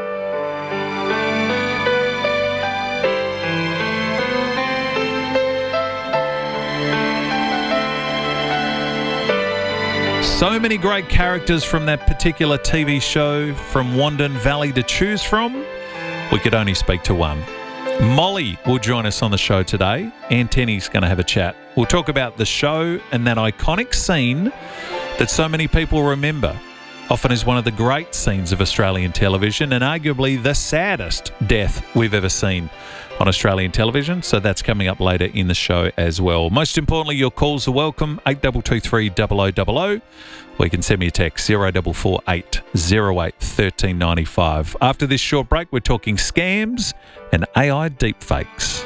[SPEAKER 3] So many great characters from that particular T V show from Wandon Valley to choose from. We could only speak to one. Molly will join us on the show today. Antenny's going to have a chat. We'll talk about the show and that iconic scene that so many people remember often is one of the great scenes of Australian television and arguably the saddest death we've ever seen on Australian television. So that's coming up later in the show as well. Most importantly, your calls are welcome, eight two two three zero zero zero zero, or you can send me a text, zero four four eight zero eight one three nine five. After this short break, we're talking scams and A I deepfakes.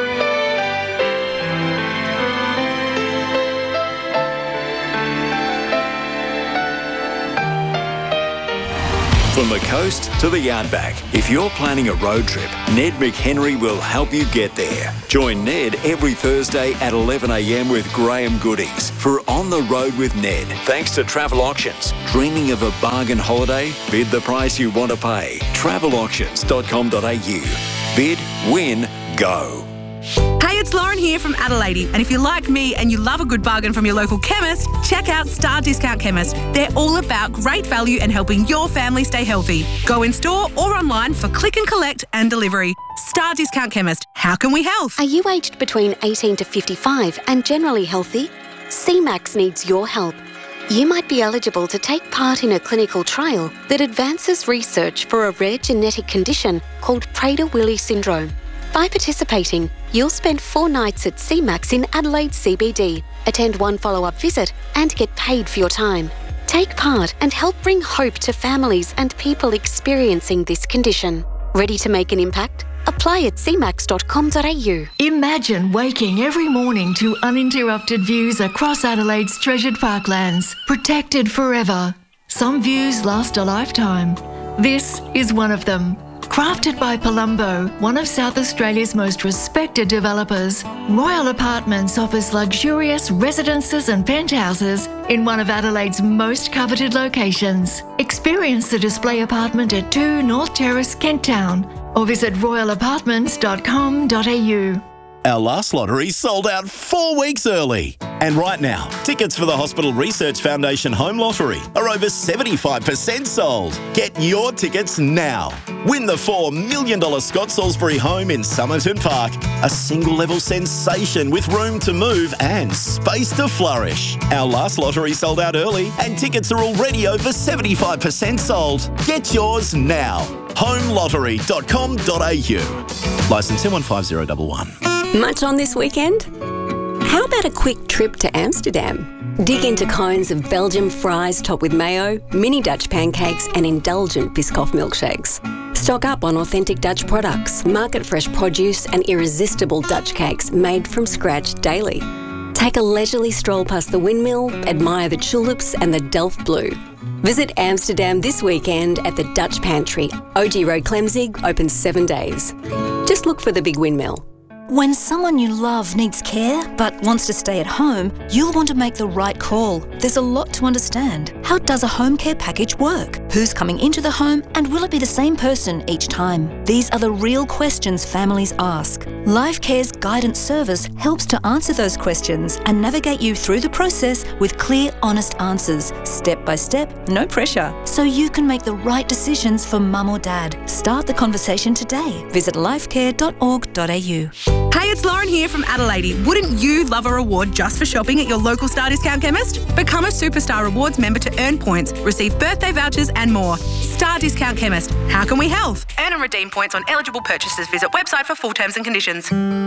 [SPEAKER 12] From the coast to the outback, if you're planning a road trip, Ned McHenry will help you get there. Join Ned every Thursday at eleven a m with Graham Goodies for On the Road with Ned. Thanks to Travel Auctions. Dreaming of a bargain holiday? Bid the price you want to pay. travel auctions dot com dot a u. Bid, win, go.
[SPEAKER 4] Hey, it's Lauren here from Adelaide, and if you're like me and you love a good bargain from your local chemist, check out Star Discount Chemist. They're all about great value and helping your family stay healthy. Go in store or online for click and collect and delivery. Star Discount Chemist. How can we help?
[SPEAKER 6] Are you aged between eighteen to fifty-five and generally healthy? C MAX needs your help. You might be eligible to take part in a clinical trial that advances research for a rare genetic condition called Prader-Willi syndrome. By participating, you'll spend four nights at C MAX in Adelaide C B D, attend one follow-up visit and get paid for your time. Take part and help bring hope to families and people experiencing this condition. Ready to make an impact? Apply at c max dot com dot a u.
[SPEAKER 7] Imagine waking every morning to uninterrupted views across Adelaide's treasured parklands, protected forever. Some views last a lifetime. This is one of them. Crafted by Palumbo, one of South Australia's most respected developers, Royal Apartments offers luxurious residences and penthouses in one of Adelaide's most coveted locations. Experience the display apartment at two North Terrace, Kent Town, or visit royal apartments dot com dot a u.
[SPEAKER 24] Our last lottery sold out four weeks early. And right now, tickets for the Hospital Research Foundation Home Lottery are over seventy-five percent sold. Get your tickets now. Win the four million dollars Scott Salisbury home in Somerton Park. A single-level sensation with room to move and space to flourish. Our last lottery sold out early and tickets are already over seventy-five percent sold. Get yours now. home lottery dot com dot a u. Licence M one five zero one one.
[SPEAKER 25] Much on this weekend? How about a quick trip to Amsterdam? Dig into cones of Belgian fries topped with mayo, mini Dutch pancakes and indulgent Biscoff milkshakes. Stock up on authentic Dutch products, market-fresh produce and irresistible Dutch cakes made from scratch daily. Take a leisurely stroll past the windmill, admire the tulips and the Delft Blue. Visit Amsterdam this weekend at the Dutch Pantry. O G Road Clemzig, open seven days. Just look for the big windmill.
[SPEAKER 26] When someone you love needs care but wants to stay at home, you'll want to make the right call. There's a lot to understand. How does a home care package work? Who's coming into the home and will it be the same person each time? These are the real questions families ask. LifeCare's guidance service helps to answer those questions and navigate you through the process with clear, honest answers, step by step, no pressure, so you can make the right decisions for mum or dad. Start the conversation today. Visit lifecare dot org dot a u.
[SPEAKER 4] Hey, it's Lauren here from Adelaide. Wouldn't you love a reward just for shopping at your local Star Discount Chemist? Become a Superstar Rewards member to earn points, receive birthday vouchers and more. Star Discount Chemist. How can we help? Earn and redeem points on eligible purchases. Visit website for full terms and conditions.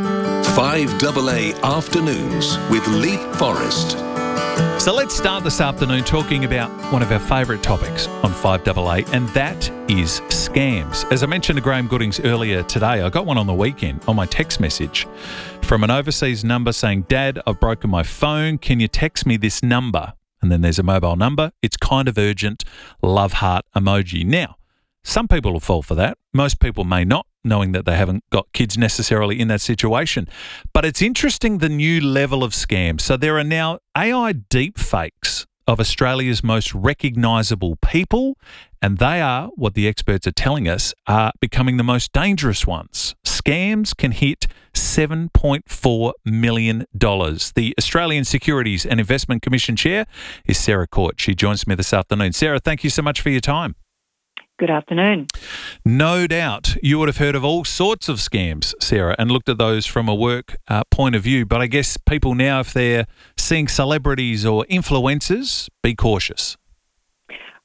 [SPEAKER 18] five double A Afternoons with Leith Forrest.
[SPEAKER 3] So let's start this afternoon talking about one of our favourite topics on five double A, and that is scams. As I mentioned to Graham Goodings earlier today, I got one on the weekend on my text message from an overseas number saying, "Dad, I've broken my phone. Can you text me this number?" And then there's a mobile number. It's kind of urgent. Love heart emoji. Now, some people will fall for that. Most people may not, knowing that they haven't got kids necessarily in that situation. But it's interesting, the new level of scams. So there are now A I deepfakes of Australia's most recognisable people, and they are, what the experts are telling us, are becoming the most dangerous ones. Scams can hit seven point four million dollars. The Australian Securities and Investment Commission Chair is Sarah Court. She joins me this afternoon. Sarah, thank you so much for your time.
[SPEAKER 27] Good afternoon.
[SPEAKER 3] No doubt you would have heard of all sorts of scams, Sarah, and looked at those from a work uh, point of view. But I guess people now, if they're seeing celebrities or influencers, be cautious.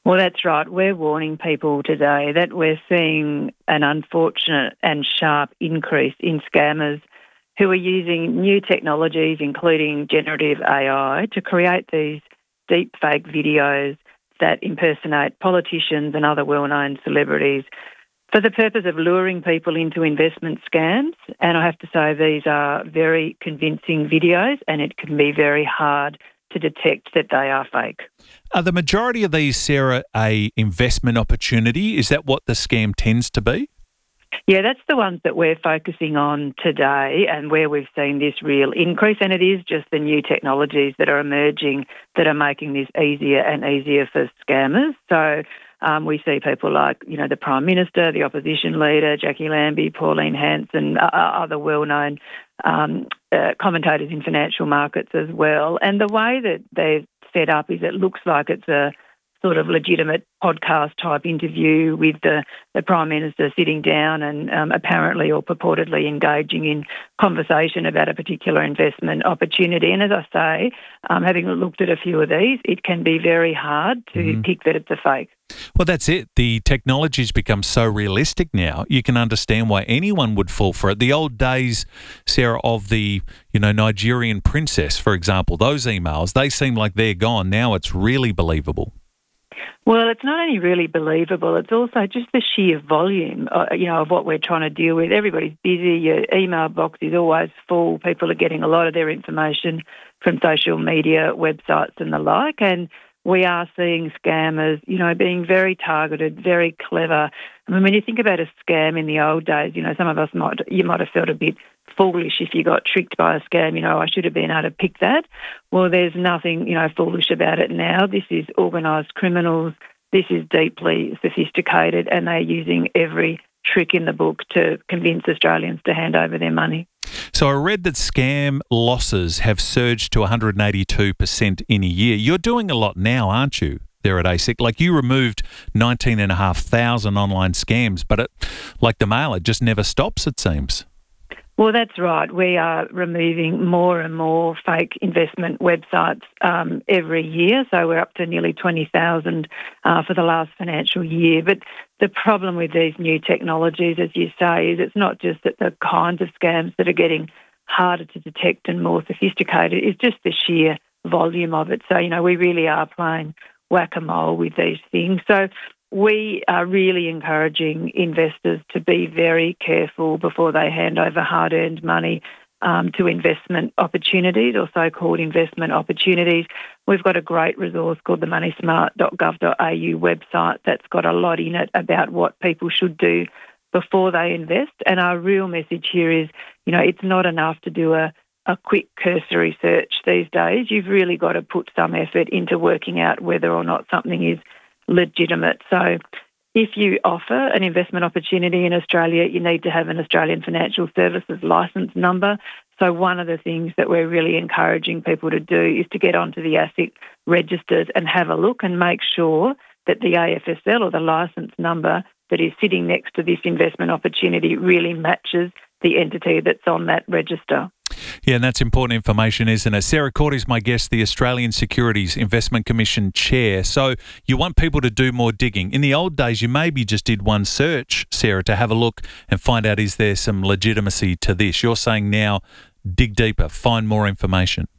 [SPEAKER 27] Well, that's right. We're warning people today that we're seeing an unfortunate and sharp increase in scammers who are using new technologies, including generative A I, to create these deep fake videos that impersonate politicians and other well-known celebrities for the purpose of luring people into investment scams. And I have to say these are very convincing videos, and it can be very hard to detect that they are fake.
[SPEAKER 3] Are the majority of these, Sarah, a investment opportunity? Is that what the scam tends to be?
[SPEAKER 27] Yeah, that's the ones that we're focusing on today and where we've seen this real increase. And it is just the new technologies that are emerging that are making this easier and easier for scammers. So um, we see people like, you know, the Prime Minister, the opposition leader, Jackie Lambie, Pauline Hanson, uh, other well-known um, uh, commentators in financial markets as well. And the way that they're set up is it looks like it's a sort of legitimate podcast type interview with the, the Prime Minister sitting down and um, apparently or purportedly engaging in conversation about a particular investment opportunity. And as I say, um, having looked at a few of these, it can be very hard to mm-hmm. pick that it's a fake.
[SPEAKER 3] Well, that's it. The technology's become so realistic now, you can understand why anyone would fall for it. The old days, Sarah, of the, you know, Nigerian princess, for example, those emails, they seem like they're gone. Now it's really believable.
[SPEAKER 27] Well, it's not only really believable, it's also just the sheer volume, uh, you know, of what we're trying to deal with. Everybody's busy, your email box is always full, people are getting a lot of their information from social media, websites and the like, and we are seeing scammers, you know, being very targeted, very clever. I mean, when you think about a scam in the old days, you know, some of us might, you might have felt a bit foolish if you got tricked by a scam, you know, I should have been able to pick that. Well, there's nothing, you know, foolish about it now. This is organised criminals. This is deeply sophisticated, and they're using every trick in the book to convince Australians to hand over their money.
[SPEAKER 3] So I read that scam losses have surged to one hundred eighty-two percent in a year. You're doing a lot now, aren't you, there at A S I C? Like, you removed nineteen thousand five hundred online scams, but it, like the mail, it just never stops, it seems.
[SPEAKER 27] Well, that's right. We are removing more and more fake investment websites um, every year. So we're up to nearly twenty thousand uh, for the last financial year. But the problem with these new technologies, as you say, is it's not just that the kinds of scams that are getting harder to detect and more sophisticated, it's just the sheer volume of it. So, you know, we really are playing whack-a-mole with these things. So we are really encouraging investors to be very careful before they hand over hard-earned money um, to investment opportunities or so-called investment opportunities. We've got a great resource called the money smart dot gov dot a u website that's got a lot in it about what people should do before they invest. And our real message here is, you know, it's not enough to do a, a quick cursory search these days. You've really got to put some effort into working out whether or not something is legitimate. So if you offer an investment opportunity in Australia, you need to have an Australian Financial Services licence number. So one of the things that we're really encouraging people to do is to get onto the ASIC registers and have a look and make sure that the A F S L or the licence number that is sitting next to this investment opportunity really matches the entity that's on that register.
[SPEAKER 3] Yeah, and that's important information, isn't it? Sarah Cordy's my guest, the Australian Securities Investment Commission Chair. So you want people to do more digging. In the old days, you maybe just did one search, Sarah, to have a look and find out, is there some legitimacy to this? You're saying now, dig deeper, find more information.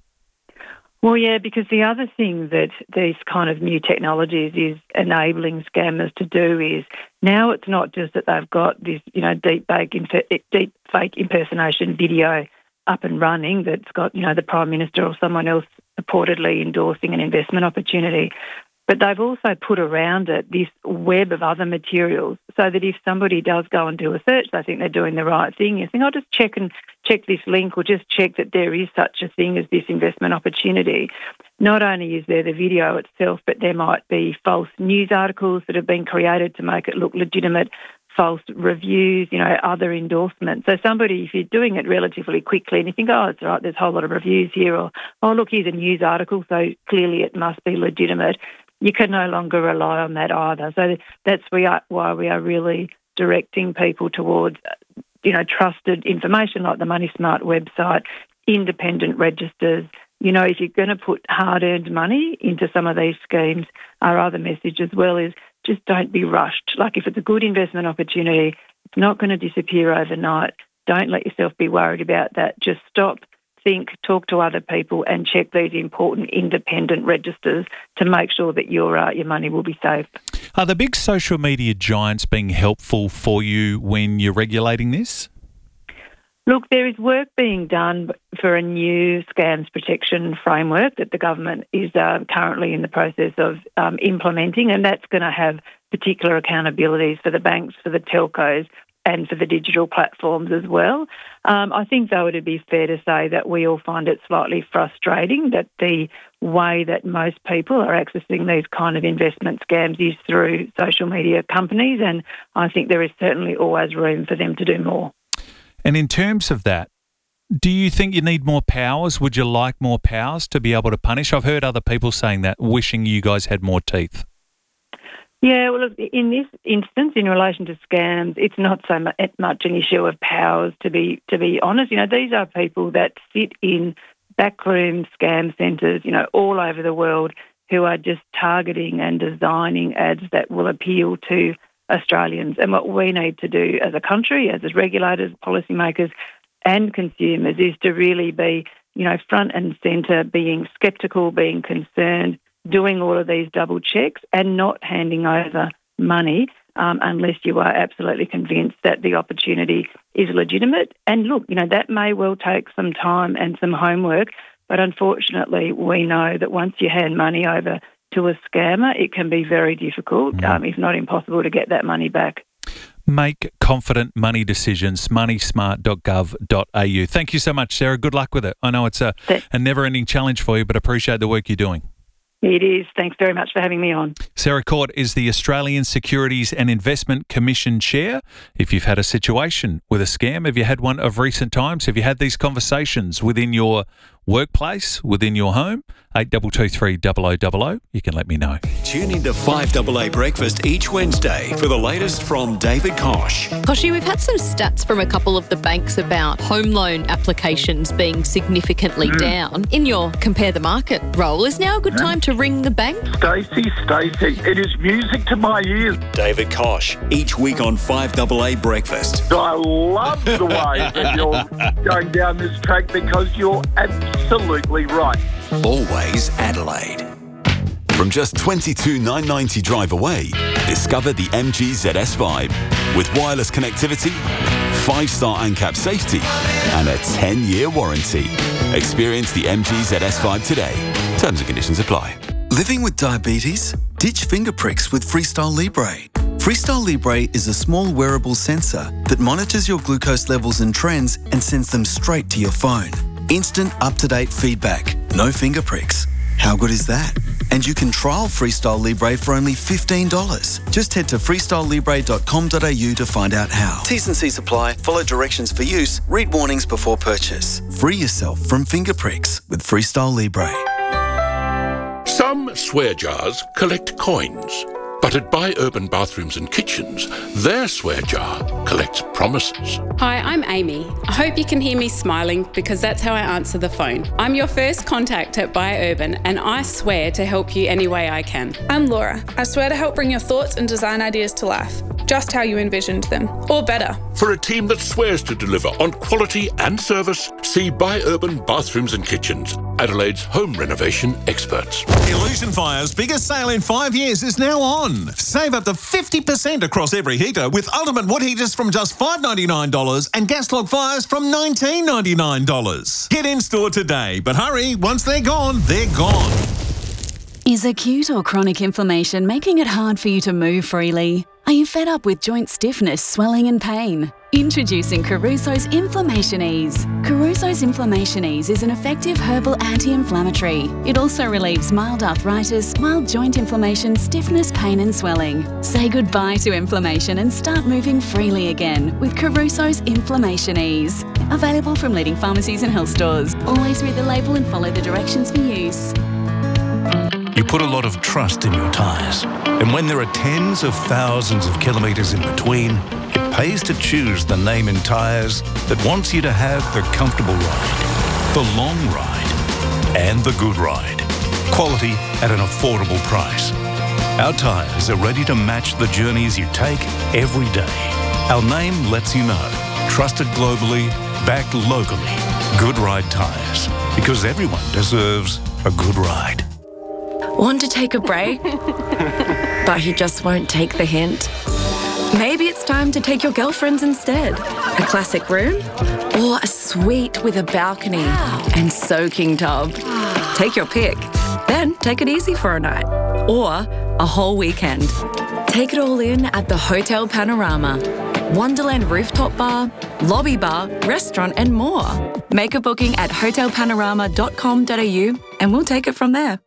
[SPEAKER 27] Well, yeah, because the other thing that these kind of new technologies is enabling scammers to do is now it's not just that they've got this, you know, deep fake, deep fake impersonation video up and running that's got, you know, the Prime Minister or someone else purportedly endorsing an investment opportunity. But they've also put around it this web of other materials so that if somebody does go and do a search, they think they're doing the right thing. You think, I'll just check and check this link or just check that there is such a thing as this investment opportunity. Not only is there the video itself, but there might be false news articles that have been created to make it look legitimate, false reviews, you know, other endorsements. So somebody, if you're doing it relatively quickly and you think, oh, it's all right, there's a whole lot of reviews here, or, oh, look, here's a news article, so clearly it must be legitimate, you can no longer rely on that either. So that's why we are really directing people towards, you know, trusted information like the Money Smart website, independent registers, you know, if you're going to put hard-earned money into some of these schemes, our other message as well is just don't be rushed. Like if it's a good investment opportunity, it's not going to disappear overnight. Don't let yourself be worried about that. Just stop, think, talk to other people and check these important independent registers to make sure that your uh, your money will be safe.
[SPEAKER 3] Are the big social media giants being helpful for you when you're regulating this?
[SPEAKER 27] Look, there is work being done for a new scams protection framework that the government is uh, currently in the process of um, implementing, and that's going to have particular accountabilities for the banks, for the telcos, and for the digital platforms as well. Um, I think, though, it would be fair to say that we all find it slightly frustrating that the way that most people are accessing these kind of investment scams is through social media companies, and I think there is certainly always room for them to do more.
[SPEAKER 3] And in terms of that, do you think you need more powers? Would you like more powers to be able to punish? I've heard other people saying that, wishing you guys had more teeth.
[SPEAKER 27] Yeah, well, look, in this instance, in relation to scams, it's not so much an issue of powers, to be to be honest. You know, these are people that sit in backroom scam centres, you know, all over the world who are just targeting and designing ads that will appeal to Australians. And what we need to do as a country, as regulators, policymakers and consumers is to really be, you know, front and centre, being sceptical, being concerned, doing all of these double checks and not handing over money um, unless you are absolutely convinced that the opportunity is legitimate. And look, you know, that may well take some time and some homework, but unfortunately we know that once you hand money over to a scammer, it can be very difficult, mm. um, if not impossible, to get that money back.
[SPEAKER 3] Make confident money decisions, money smart dot gov dot a u. Thank you so much, Sarah. Good luck with it. I know it's a, a never-ending challenge for you, but appreciate the work you're doing.
[SPEAKER 27] It is. Thanks very much for having me on.
[SPEAKER 3] Sarah Court is the Australian Securities and Investment Commission Chair. If you've had a situation with a scam, have you had one of recent times? Have you had these conversations within your workplace, within your home? eight two two three double oh double oh. You can let me know.
[SPEAKER 12] Tune into five A A Breakfast each Wednesday for the latest from David Kosh.
[SPEAKER 1] Koshy, we've had some stats from a couple of the banks about home loan applications being significantly mm. down. In your Compare the Market role, is now a good time to ring the bank?
[SPEAKER 2] Stacey, Stacey, it is music to my ears.
[SPEAKER 12] David Kosh, each week on five A A Breakfast.
[SPEAKER 2] I love the way that you're going down this track because you're absolutely right.
[SPEAKER 24] Always Adelaide. From just twenty-two thousand nine hundred ninety drive away, discover the M G Z S Vibe with wireless connectivity, five-star ANCAP safety and a ten-year warranty. Experience the M G Z S Vibe today. Terms and conditions apply.
[SPEAKER 8] Living with diabetes? Ditch finger pricks with Freestyle Libre. Freestyle Libre is a small wearable sensor that monitors your glucose levels and trends and sends them straight to your phone. Instant up-to-date feedback. No finger pricks. How good is that? And you can trial Freestyle Libre for only fifteen dollars. Just head to freestyle libre dot com dot a u to find out how. T's and C's apply. Follow directions for use. Read warnings before purchase. Free yourself from finger pricks with Freestyle Libre.
[SPEAKER 9] Some swear jars collect coins. But at Buy Urban Bathrooms and Kitchens, their swear jar collects promises.
[SPEAKER 10] Hi, I'm Amy. I hope you can hear me smiling because that's how I answer the phone. I'm your first contact at Buy Urban and I swear to help you any way I can.
[SPEAKER 11] I'm Laura. I swear to help bring your thoughts and design ideas to life, just how you envisioned them, or better.
[SPEAKER 9] For a team that swears to deliver on quality and service, see Buy Urban Bathrooms and Kitchens, Adelaide's home renovation experts.
[SPEAKER 13] Illusion Fire's biggest sale in five years is now on. Save up to fifty percent across every heater with ultimate wood heaters from just five dollars ninety-nine and gas log fires from nineteen dollars ninety-nine. Get in store today, but hurry, once they're gone, they're gone.
[SPEAKER 28] Is acute or chronic inflammation making it hard for you to move freely? Are you fed up with joint stiffness, swelling and pain? Introducing Caruso's Inflammation Ease. Caruso's Inflammation Ease is an effective herbal anti-inflammatory. It also relieves mild arthritis, mild joint inflammation, stiffness, pain and swelling. Say goodbye to inflammation and start moving freely again with Caruso's Inflammation Ease. Available from leading pharmacies and health stores. Always read the label and follow the directions for use.
[SPEAKER 29] You put a lot of trust in your tyres. And when there are tens of thousands of kilometres in between, it pays to choose the name in tyres that wants you to have the comfortable ride. The long ride. and the good ride. Quality at an affordable price. Our tyres are ready to match the journeys you take every day. Our name lets you know. Trusted globally, backed locally. Good Ride Tyres. Because everyone deserves a good ride.
[SPEAKER 5] Want to take a break? But he just won't take the hint. Maybe it's time to take your girlfriends instead. A classic room or a suite with a balcony and soaking tub. Take your pick. Then take it easy for a night or a whole weekend. Take it all in at the Hotel Panorama. Wonderland rooftop bar, lobby bar, restaurant and more. Make a booking at hotel panorama dot com dot a u and we'll take it from there.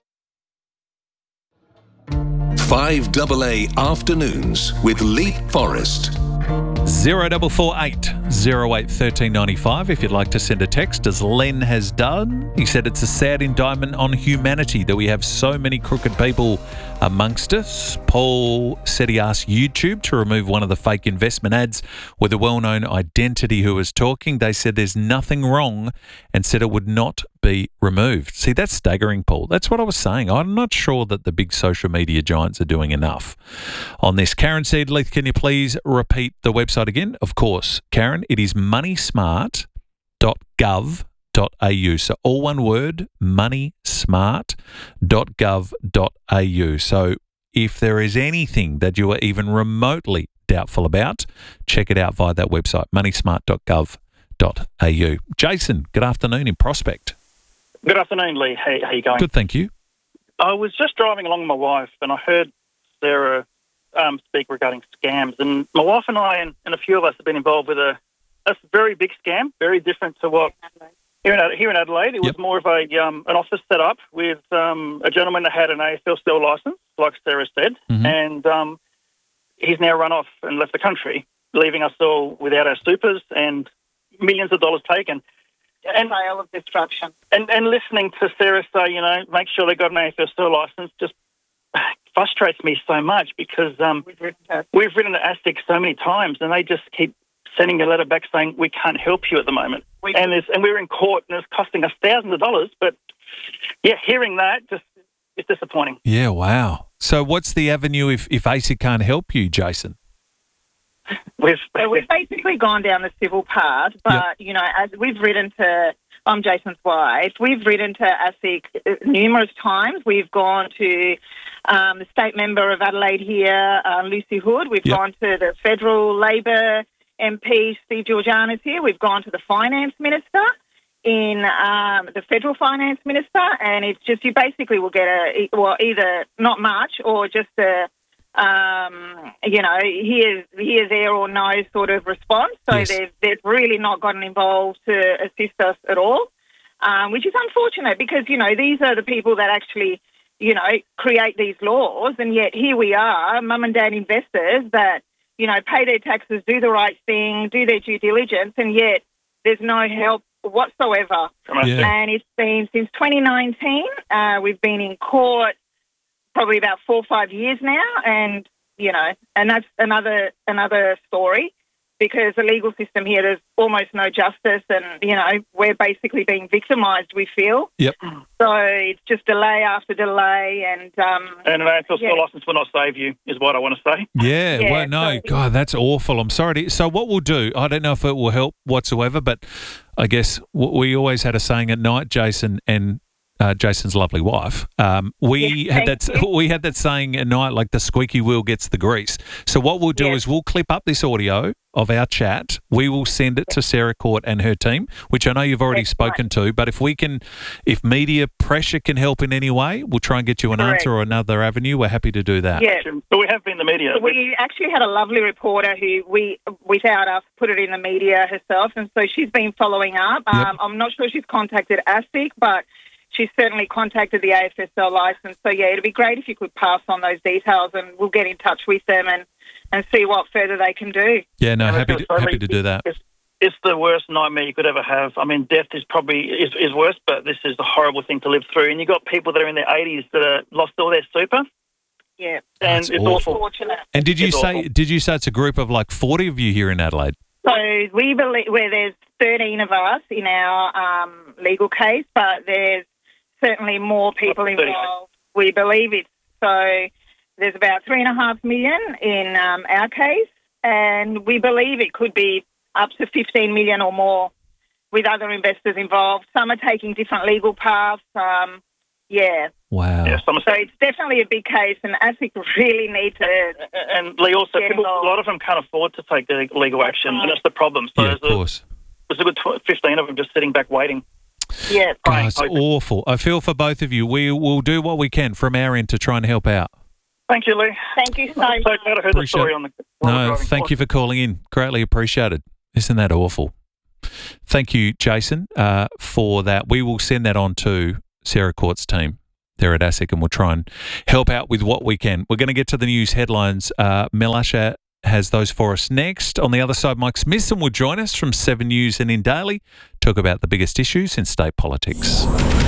[SPEAKER 18] five A A Afternoons with Lee Forrest.
[SPEAKER 3] Zero double four eight zero eight thirteen ninety five. If you'd like to send a text, as Len has done. He said it's a sad indictment on humanity that we have so many crooked people amongst us. Paul said he asked YouTube to remove one of the fake investment ads with a well-known identity who was talking. They said there's nothing wrong and said it would not be removed. See, that's staggering, Paul. That's what I was saying. I'm not sure that the big social media giants are doing enough on this. Karen said, Leith, can you please repeat the website again? Of course, Karen, it is money smart dot gov dot a u. So all one word, money smart dot gov dot a u. So if there is anything that you are even remotely doubtful about, check it out via that website, money smart dot gov dot a u. Jason, good afternoon in Prospect.
[SPEAKER 14] Good afternoon, Lee. How, how you going?
[SPEAKER 3] Good, thank you.
[SPEAKER 14] I was just driving along with my wife and I heard Sarah um, speak regarding scams. And my wife and I and, and a few of us have been involved with a, a very big scam, very different to what here in, here in Adelaide. It was yep. more of a um, an office set up with um, a gentleman that had an A F L steel licence, like Sarah said, mm-hmm. and um, he's now run off and left the country, leaving us all without our supers and millions of dollars taken. And
[SPEAKER 15] trail of destruction.
[SPEAKER 14] And and listening to Sarah say, you know, make sure they got an A F L steel licence just frustrates me so much because um, we've written to we've written to ASIC so many times and they just keep sending a letter back saying we can't help you at the moment. We and there's, and we're in court and it's costing us thousands of dollars. But yeah, hearing that just is disappointing.
[SPEAKER 3] Yeah, wow. So what's the avenue if if ASIC can't help you, Jason?
[SPEAKER 15] We've, so we've basically gone down the civil path, but, yep. you know, as we've written to, I'm Jason's wife, we've written to ASIC numerous times. We've gone to um, the state member of Adelaide here, uh, Lucy Hood. We've yep. gone to the federal Labor M P, Steve Georgiana's here. We've gone to the finance minister, in um, the federal finance minister, and it's just you basically will get a, well, either not much or just a, Um, you know, here, here, there or no sort of response. So yes. they've, they've really not gotten involved to assist us at all, um, which is unfortunate because, you know, these are the people that actually, you know, create these laws. And yet here we are, mum and dad investors that, you know, pay their taxes, do the right thing, do their due diligence, and yet there's no help whatsoever. Yeah. And it's been since twenty nineteen. Uh, we've been in court probably about four or five years now, and, you know, and that's another another story because the legal system here, there's almost no justice and, you know, we're basically being victimised, we feel.
[SPEAKER 3] Yep.
[SPEAKER 15] So it's just delay after delay and... Um,
[SPEAKER 14] and an A F L yeah. licence will not save you, is what I want to say.
[SPEAKER 3] Yeah, yeah well, no,
[SPEAKER 15] so,
[SPEAKER 3] God, that's awful. I'm sorry. To, so what we'll do, I don't know if it will help whatsoever, but I guess we always had a saying at night, Jason, and Uh, Jason's lovely wife. Um, we
[SPEAKER 15] yes,
[SPEAKER 3] had that.
[SPEAKER 15] You.
[SPEAKER 3] We had that saying at night, like the squeaky wheel gets the grease. So what we'll do yes. is we'll clip up this audio of our chat. We will send it to Sarah Court and her team, which I know you've already That's spoken right. to. But if we can, if media pressure can help in any way, we'll try and get you an Correct. answer or another avenue. We're happy to do that.
[SPEAKER 15] Yeah,
[SPEAKER 14] but we have been the media.
[SPEAKER 15] We actually had a lovely reporter who we, without us, put it in the media herself, and so she's been following up. Um, yep. I'm not sure she's contacted ASIC, but she's certainly contacted the A F S L licence. So, yeah, it'd be great if you could pass on those details and we'll get in touch with them and, and see what further they can do.
[SPEAKER 3] Yeah, no, happy to, happy to do that.
[SPEAKER 14] It's, it's the worst nightmare you could ever have. I mean, death is probably is, is worse, but this is a horrible thing to live through. And you've got people that are in their eighties that are lost all their super.
[SPEAKER 15] Yeah.
[SPEAKER 14] And
[SPEAKER 3] That's
[SPEAKER 14] it's
[SPEAKER 3] awful.
[SPEAKER 14] awful.
[SPEAKER 3] And did you
[SPEAKER 14] it's
[SPEAKER 3] say
[SPEAKER 14] awful.
[SPEAKER 3] did you say it's a group of like forty of you here in Adelaide?
[SPEAKER 15] So we believe where there's thirteen of us in our um, legal case, but there's certainly more people involved. We believe it's so there's about three and a half million in um, our case, and we believe it could be up to fifteen million or more with other investors involved. Some are taking different legal paths. Um, yeah.
[SPEAKER 3] Wow.
[SPEAKER 14] Yeah, some
[SPEAKER 15] So it's definitely a big case, and ASIC really need to.
[SPEAKER 14] And Lee, also,
[SPEAKER 15] get
[SPEAKER 14] people, a
[SPEAKER 15] involved.
[SPEAKER 14] lot of them can't afford to take the legal action, and that's the problem. So
[SPEAKER 3] Yeah, of
[SPEAKER 14] there's, a,
[SPEAKER 3] course.
[SPEAKER 14] there's a good tw- fifteen of them just sitting back waiting.
[SPEAKER 15] Yeah.
[SPEAKER 3] Oh, it's awful. I feel for both of you. We will do what we can from our end to try and help out.
[SPEAKER 14] Thank you, Lee.
[SPEAKER 15] Thank you so
[SPEAKER 14] I'm so
[SPEAKER 15] much.
[SPEAKER 14] glad I heard the
[SPEAKER 3] Appreciate
[SPEAKER 14] story
[SPEAKER 3] it.
[SPEAKER 14] on the while
[SPEAKER 3] No,
[SPEAKER 14] driving.
[SPEAKER 3] thank you for calling in. Greatly appreciated. Isn't that awful? Thank you, Jason, uh, for that. We will send that on to Sarah Court's team there at ASIC, and we'll try and help out with what we can. We're going to get to the news headlines. Uh, Mel Usher has those for us next. On the other side, Mike Smithson will join us from Seven News and in Daily, talk about the biggest issues in state politics.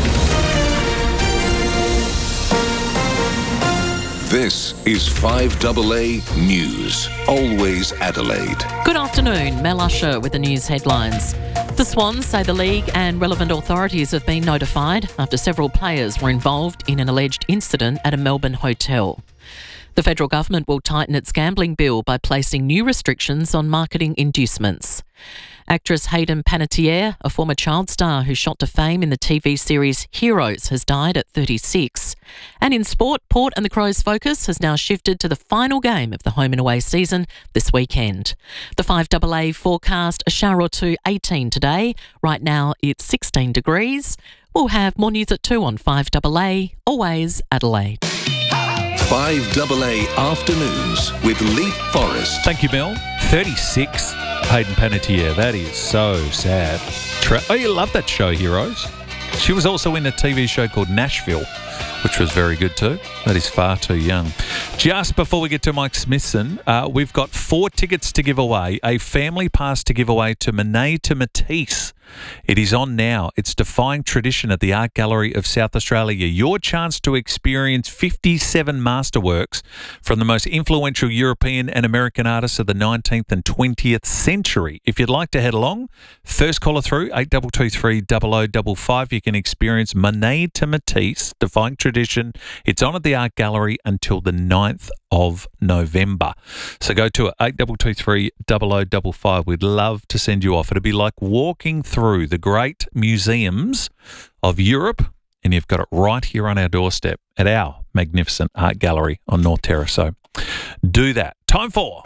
[SPEAKER 18] This is five A A News, always Adelaide.
[SPEAKER 6] Good afternoon, Mel Usher with the news headlines. The Swans say the league and relevant authorities have been notified after several players were involved in an alleged incident at a Melbourne hotel. The federal government will tighten its gambling bill by placing new restrictions on marketing inducements. Actress Hayden Panettiere, a former child star who shot to fame in the T V series Heroes, has died at thirty-six. And in sport, Port and the Crows' focus has now shifted to the final game of the home and away season this weekend. The five A A forecast a shower or two, eighteen today. Right now it's sixteen degrees. We'll have more news at two on five A A, always Adelaide.
[SPEAKER 18] five A A Afternoons with Lee Forrest.
[SPEAKER 3] Thank you, Mel. thirty-six, Hayden Panettiere. That is so sad. Tra- oh, you love that show, Heroes. She was also in a T V show called Nashville, which was very good too. That is far too young. Just before we get to Mike Smithson, uh, we've got four tickets to give away, a family pass to give away to Monet to Matisse. It is on now. It's Defying Tradition at the Art Gallery of South Australia. Your chance to experience fifty-seven masterworks from the most influential European and American artists of the nineteenth and twentieth century. If you'd like to head along, first caller through, eight two two three, double oh double five. You can experience Monet to Matisse, Defying Tradition. It's on at the Art Gallery until the ninth of November. So go to it, eight two two three, double oh double five. We'd love to send you off. It'll be like walking through the great museums of Europe, and you've got it right here on our doorstep at our magnificent art gallery on North Terrace. So do that. Time for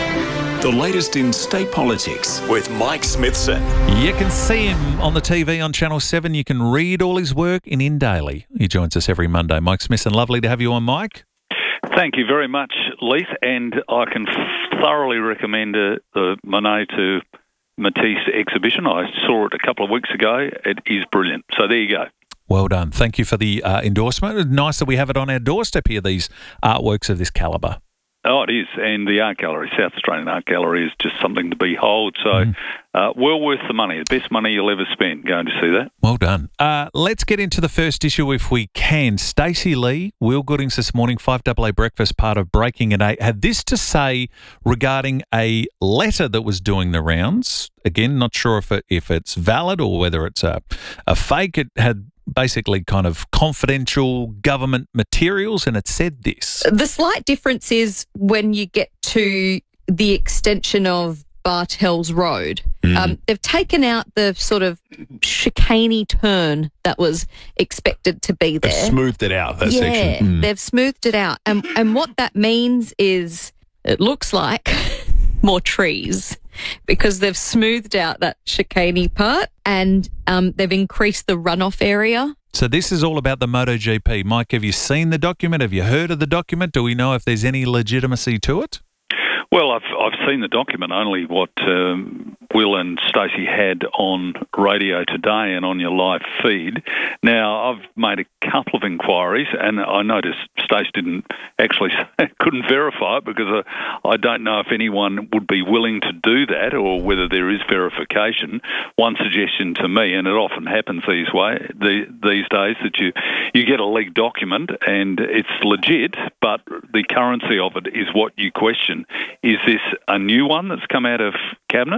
[SPEAKER 12] the latest in state politics with Mike Smithson.
[SPEAKER 3] You can see him on the T V on Channel seven. You can read all his work in In Daily. He joins us every Monday. Mike Smithson, lovely to have you on, Mike.
[SPEAKER 7] Thank you very much, Leith, and I can thoroughly recommend uh, the Monet to Matisse exhibition. I saw it a couple of weeks ago. It is brilliant. So there you go.
[SPEAKER 3] Well done. Thank you for the uh, endorsement. Nice that we have it on our doorstep here, these artworks of this calibre.
[SPEAKER 7] Oh, it is. And the Art Gallery, South Australian Art Gallery, is just something to behold. So mm. uh, well worth the money. The best money you'll ever spend going to see that.
[SPEAKER 3] Well done. Uh, let's get into the first issue if we can. Stacey Lee, Will Goodings this morning, five A A Breakfast, part of Breaking at eight, had this to say regarding a letter that was doing the rounds. Again, not sure if it, if it's valid or whether it's a, a fake. It had basically kind of confidential government materials, and it said this.
[SPEAKER 1] The slight difference is when you get to the extension of Bartels Road, mm. um, they've taken out the sort of chicaney turn that was expected to be there.
[SPEAKER 16] They've smoothed it out, that
[SPEAKER 1] yeah,
[SPEAKER 16] section.
[SPEAKER 1] Mm. They've smoothed it out. And, and what that means is it looks like more trees, because they've smoothed out that chicaney part and um, they've increased the runoff area.
[SPEAKER 3] So this is all about the MotoGP. Mike, have you seen the document? Have you heard of the document? Do we know if there's any legitimacy to it?
[SPEAKER 7] Well, I've I've seen the document, only what um, Will and Stacey had on radio today and on your live feed. Now, I've made a couple of inquiries, and I noticed Stacey didn't actually couldn't verify it, because I, I don't know if anyone would be willing to do that or whether there is verification. One suggestion to me, and it often happens these way the, these days, that you you get a leaked document and it's legit, but the currency of it is what you question. Is this a new one that's come out of Cabinet, or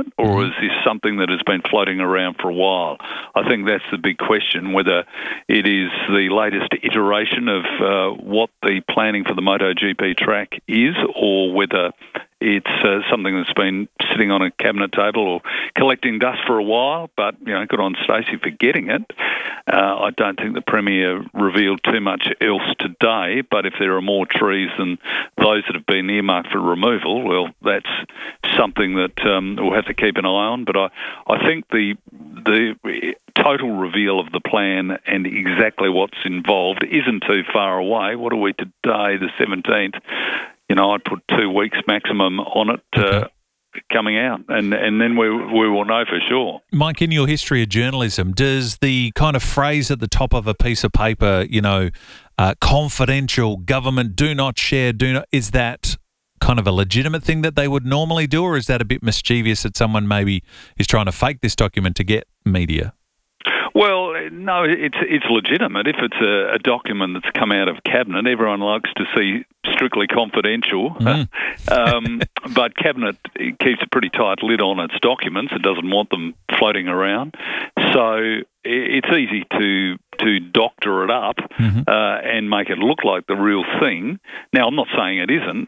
[SPEAKER 7] or is this something that has been floating around for a while? I think that's the big question, whether it is the latest iteration of uh, what the planning for the MotoGP track is, or whether it's uh, something that's been sitting on a cabinet table or collecting dust for a while, but, you know, good on Stacey for getting it. Uh, I don't think the Premier revealed too much else today, but if there are more trees than those that have been earmarked for removal, well, that's something that um, we'll have to keep an eye on. But I, I think the the total reveal of the plan and exactly what's involved isn't too far away. What are we today, the seventeenth? You know, I'd put two weeks maximum on it uh, coming out, and, and then we we will know for sure.
[SPEAKER 3] Mike, in your history of journalism, does the kind of phrase at the top of a piece of paper, you know, uh, confidential, government, do not share, do not, is that kind of a legitimate thing that they would normally do, or is that a bit mischievous that someone maybe is trying to fake this document to get media?
[SPEAKER 7] Well, no, it's it's legitimate. If it's a, a document that's come out of Cabinet, everyone likes to see strictly confidential. Mm. um, but Cabinet keeps a pretty tight lid on its documents. It doesn't want them floating around. So it's easy to to doctor it up mm-hmm. uh, and make it look like the real thing. Now, I'm not saying it isn't,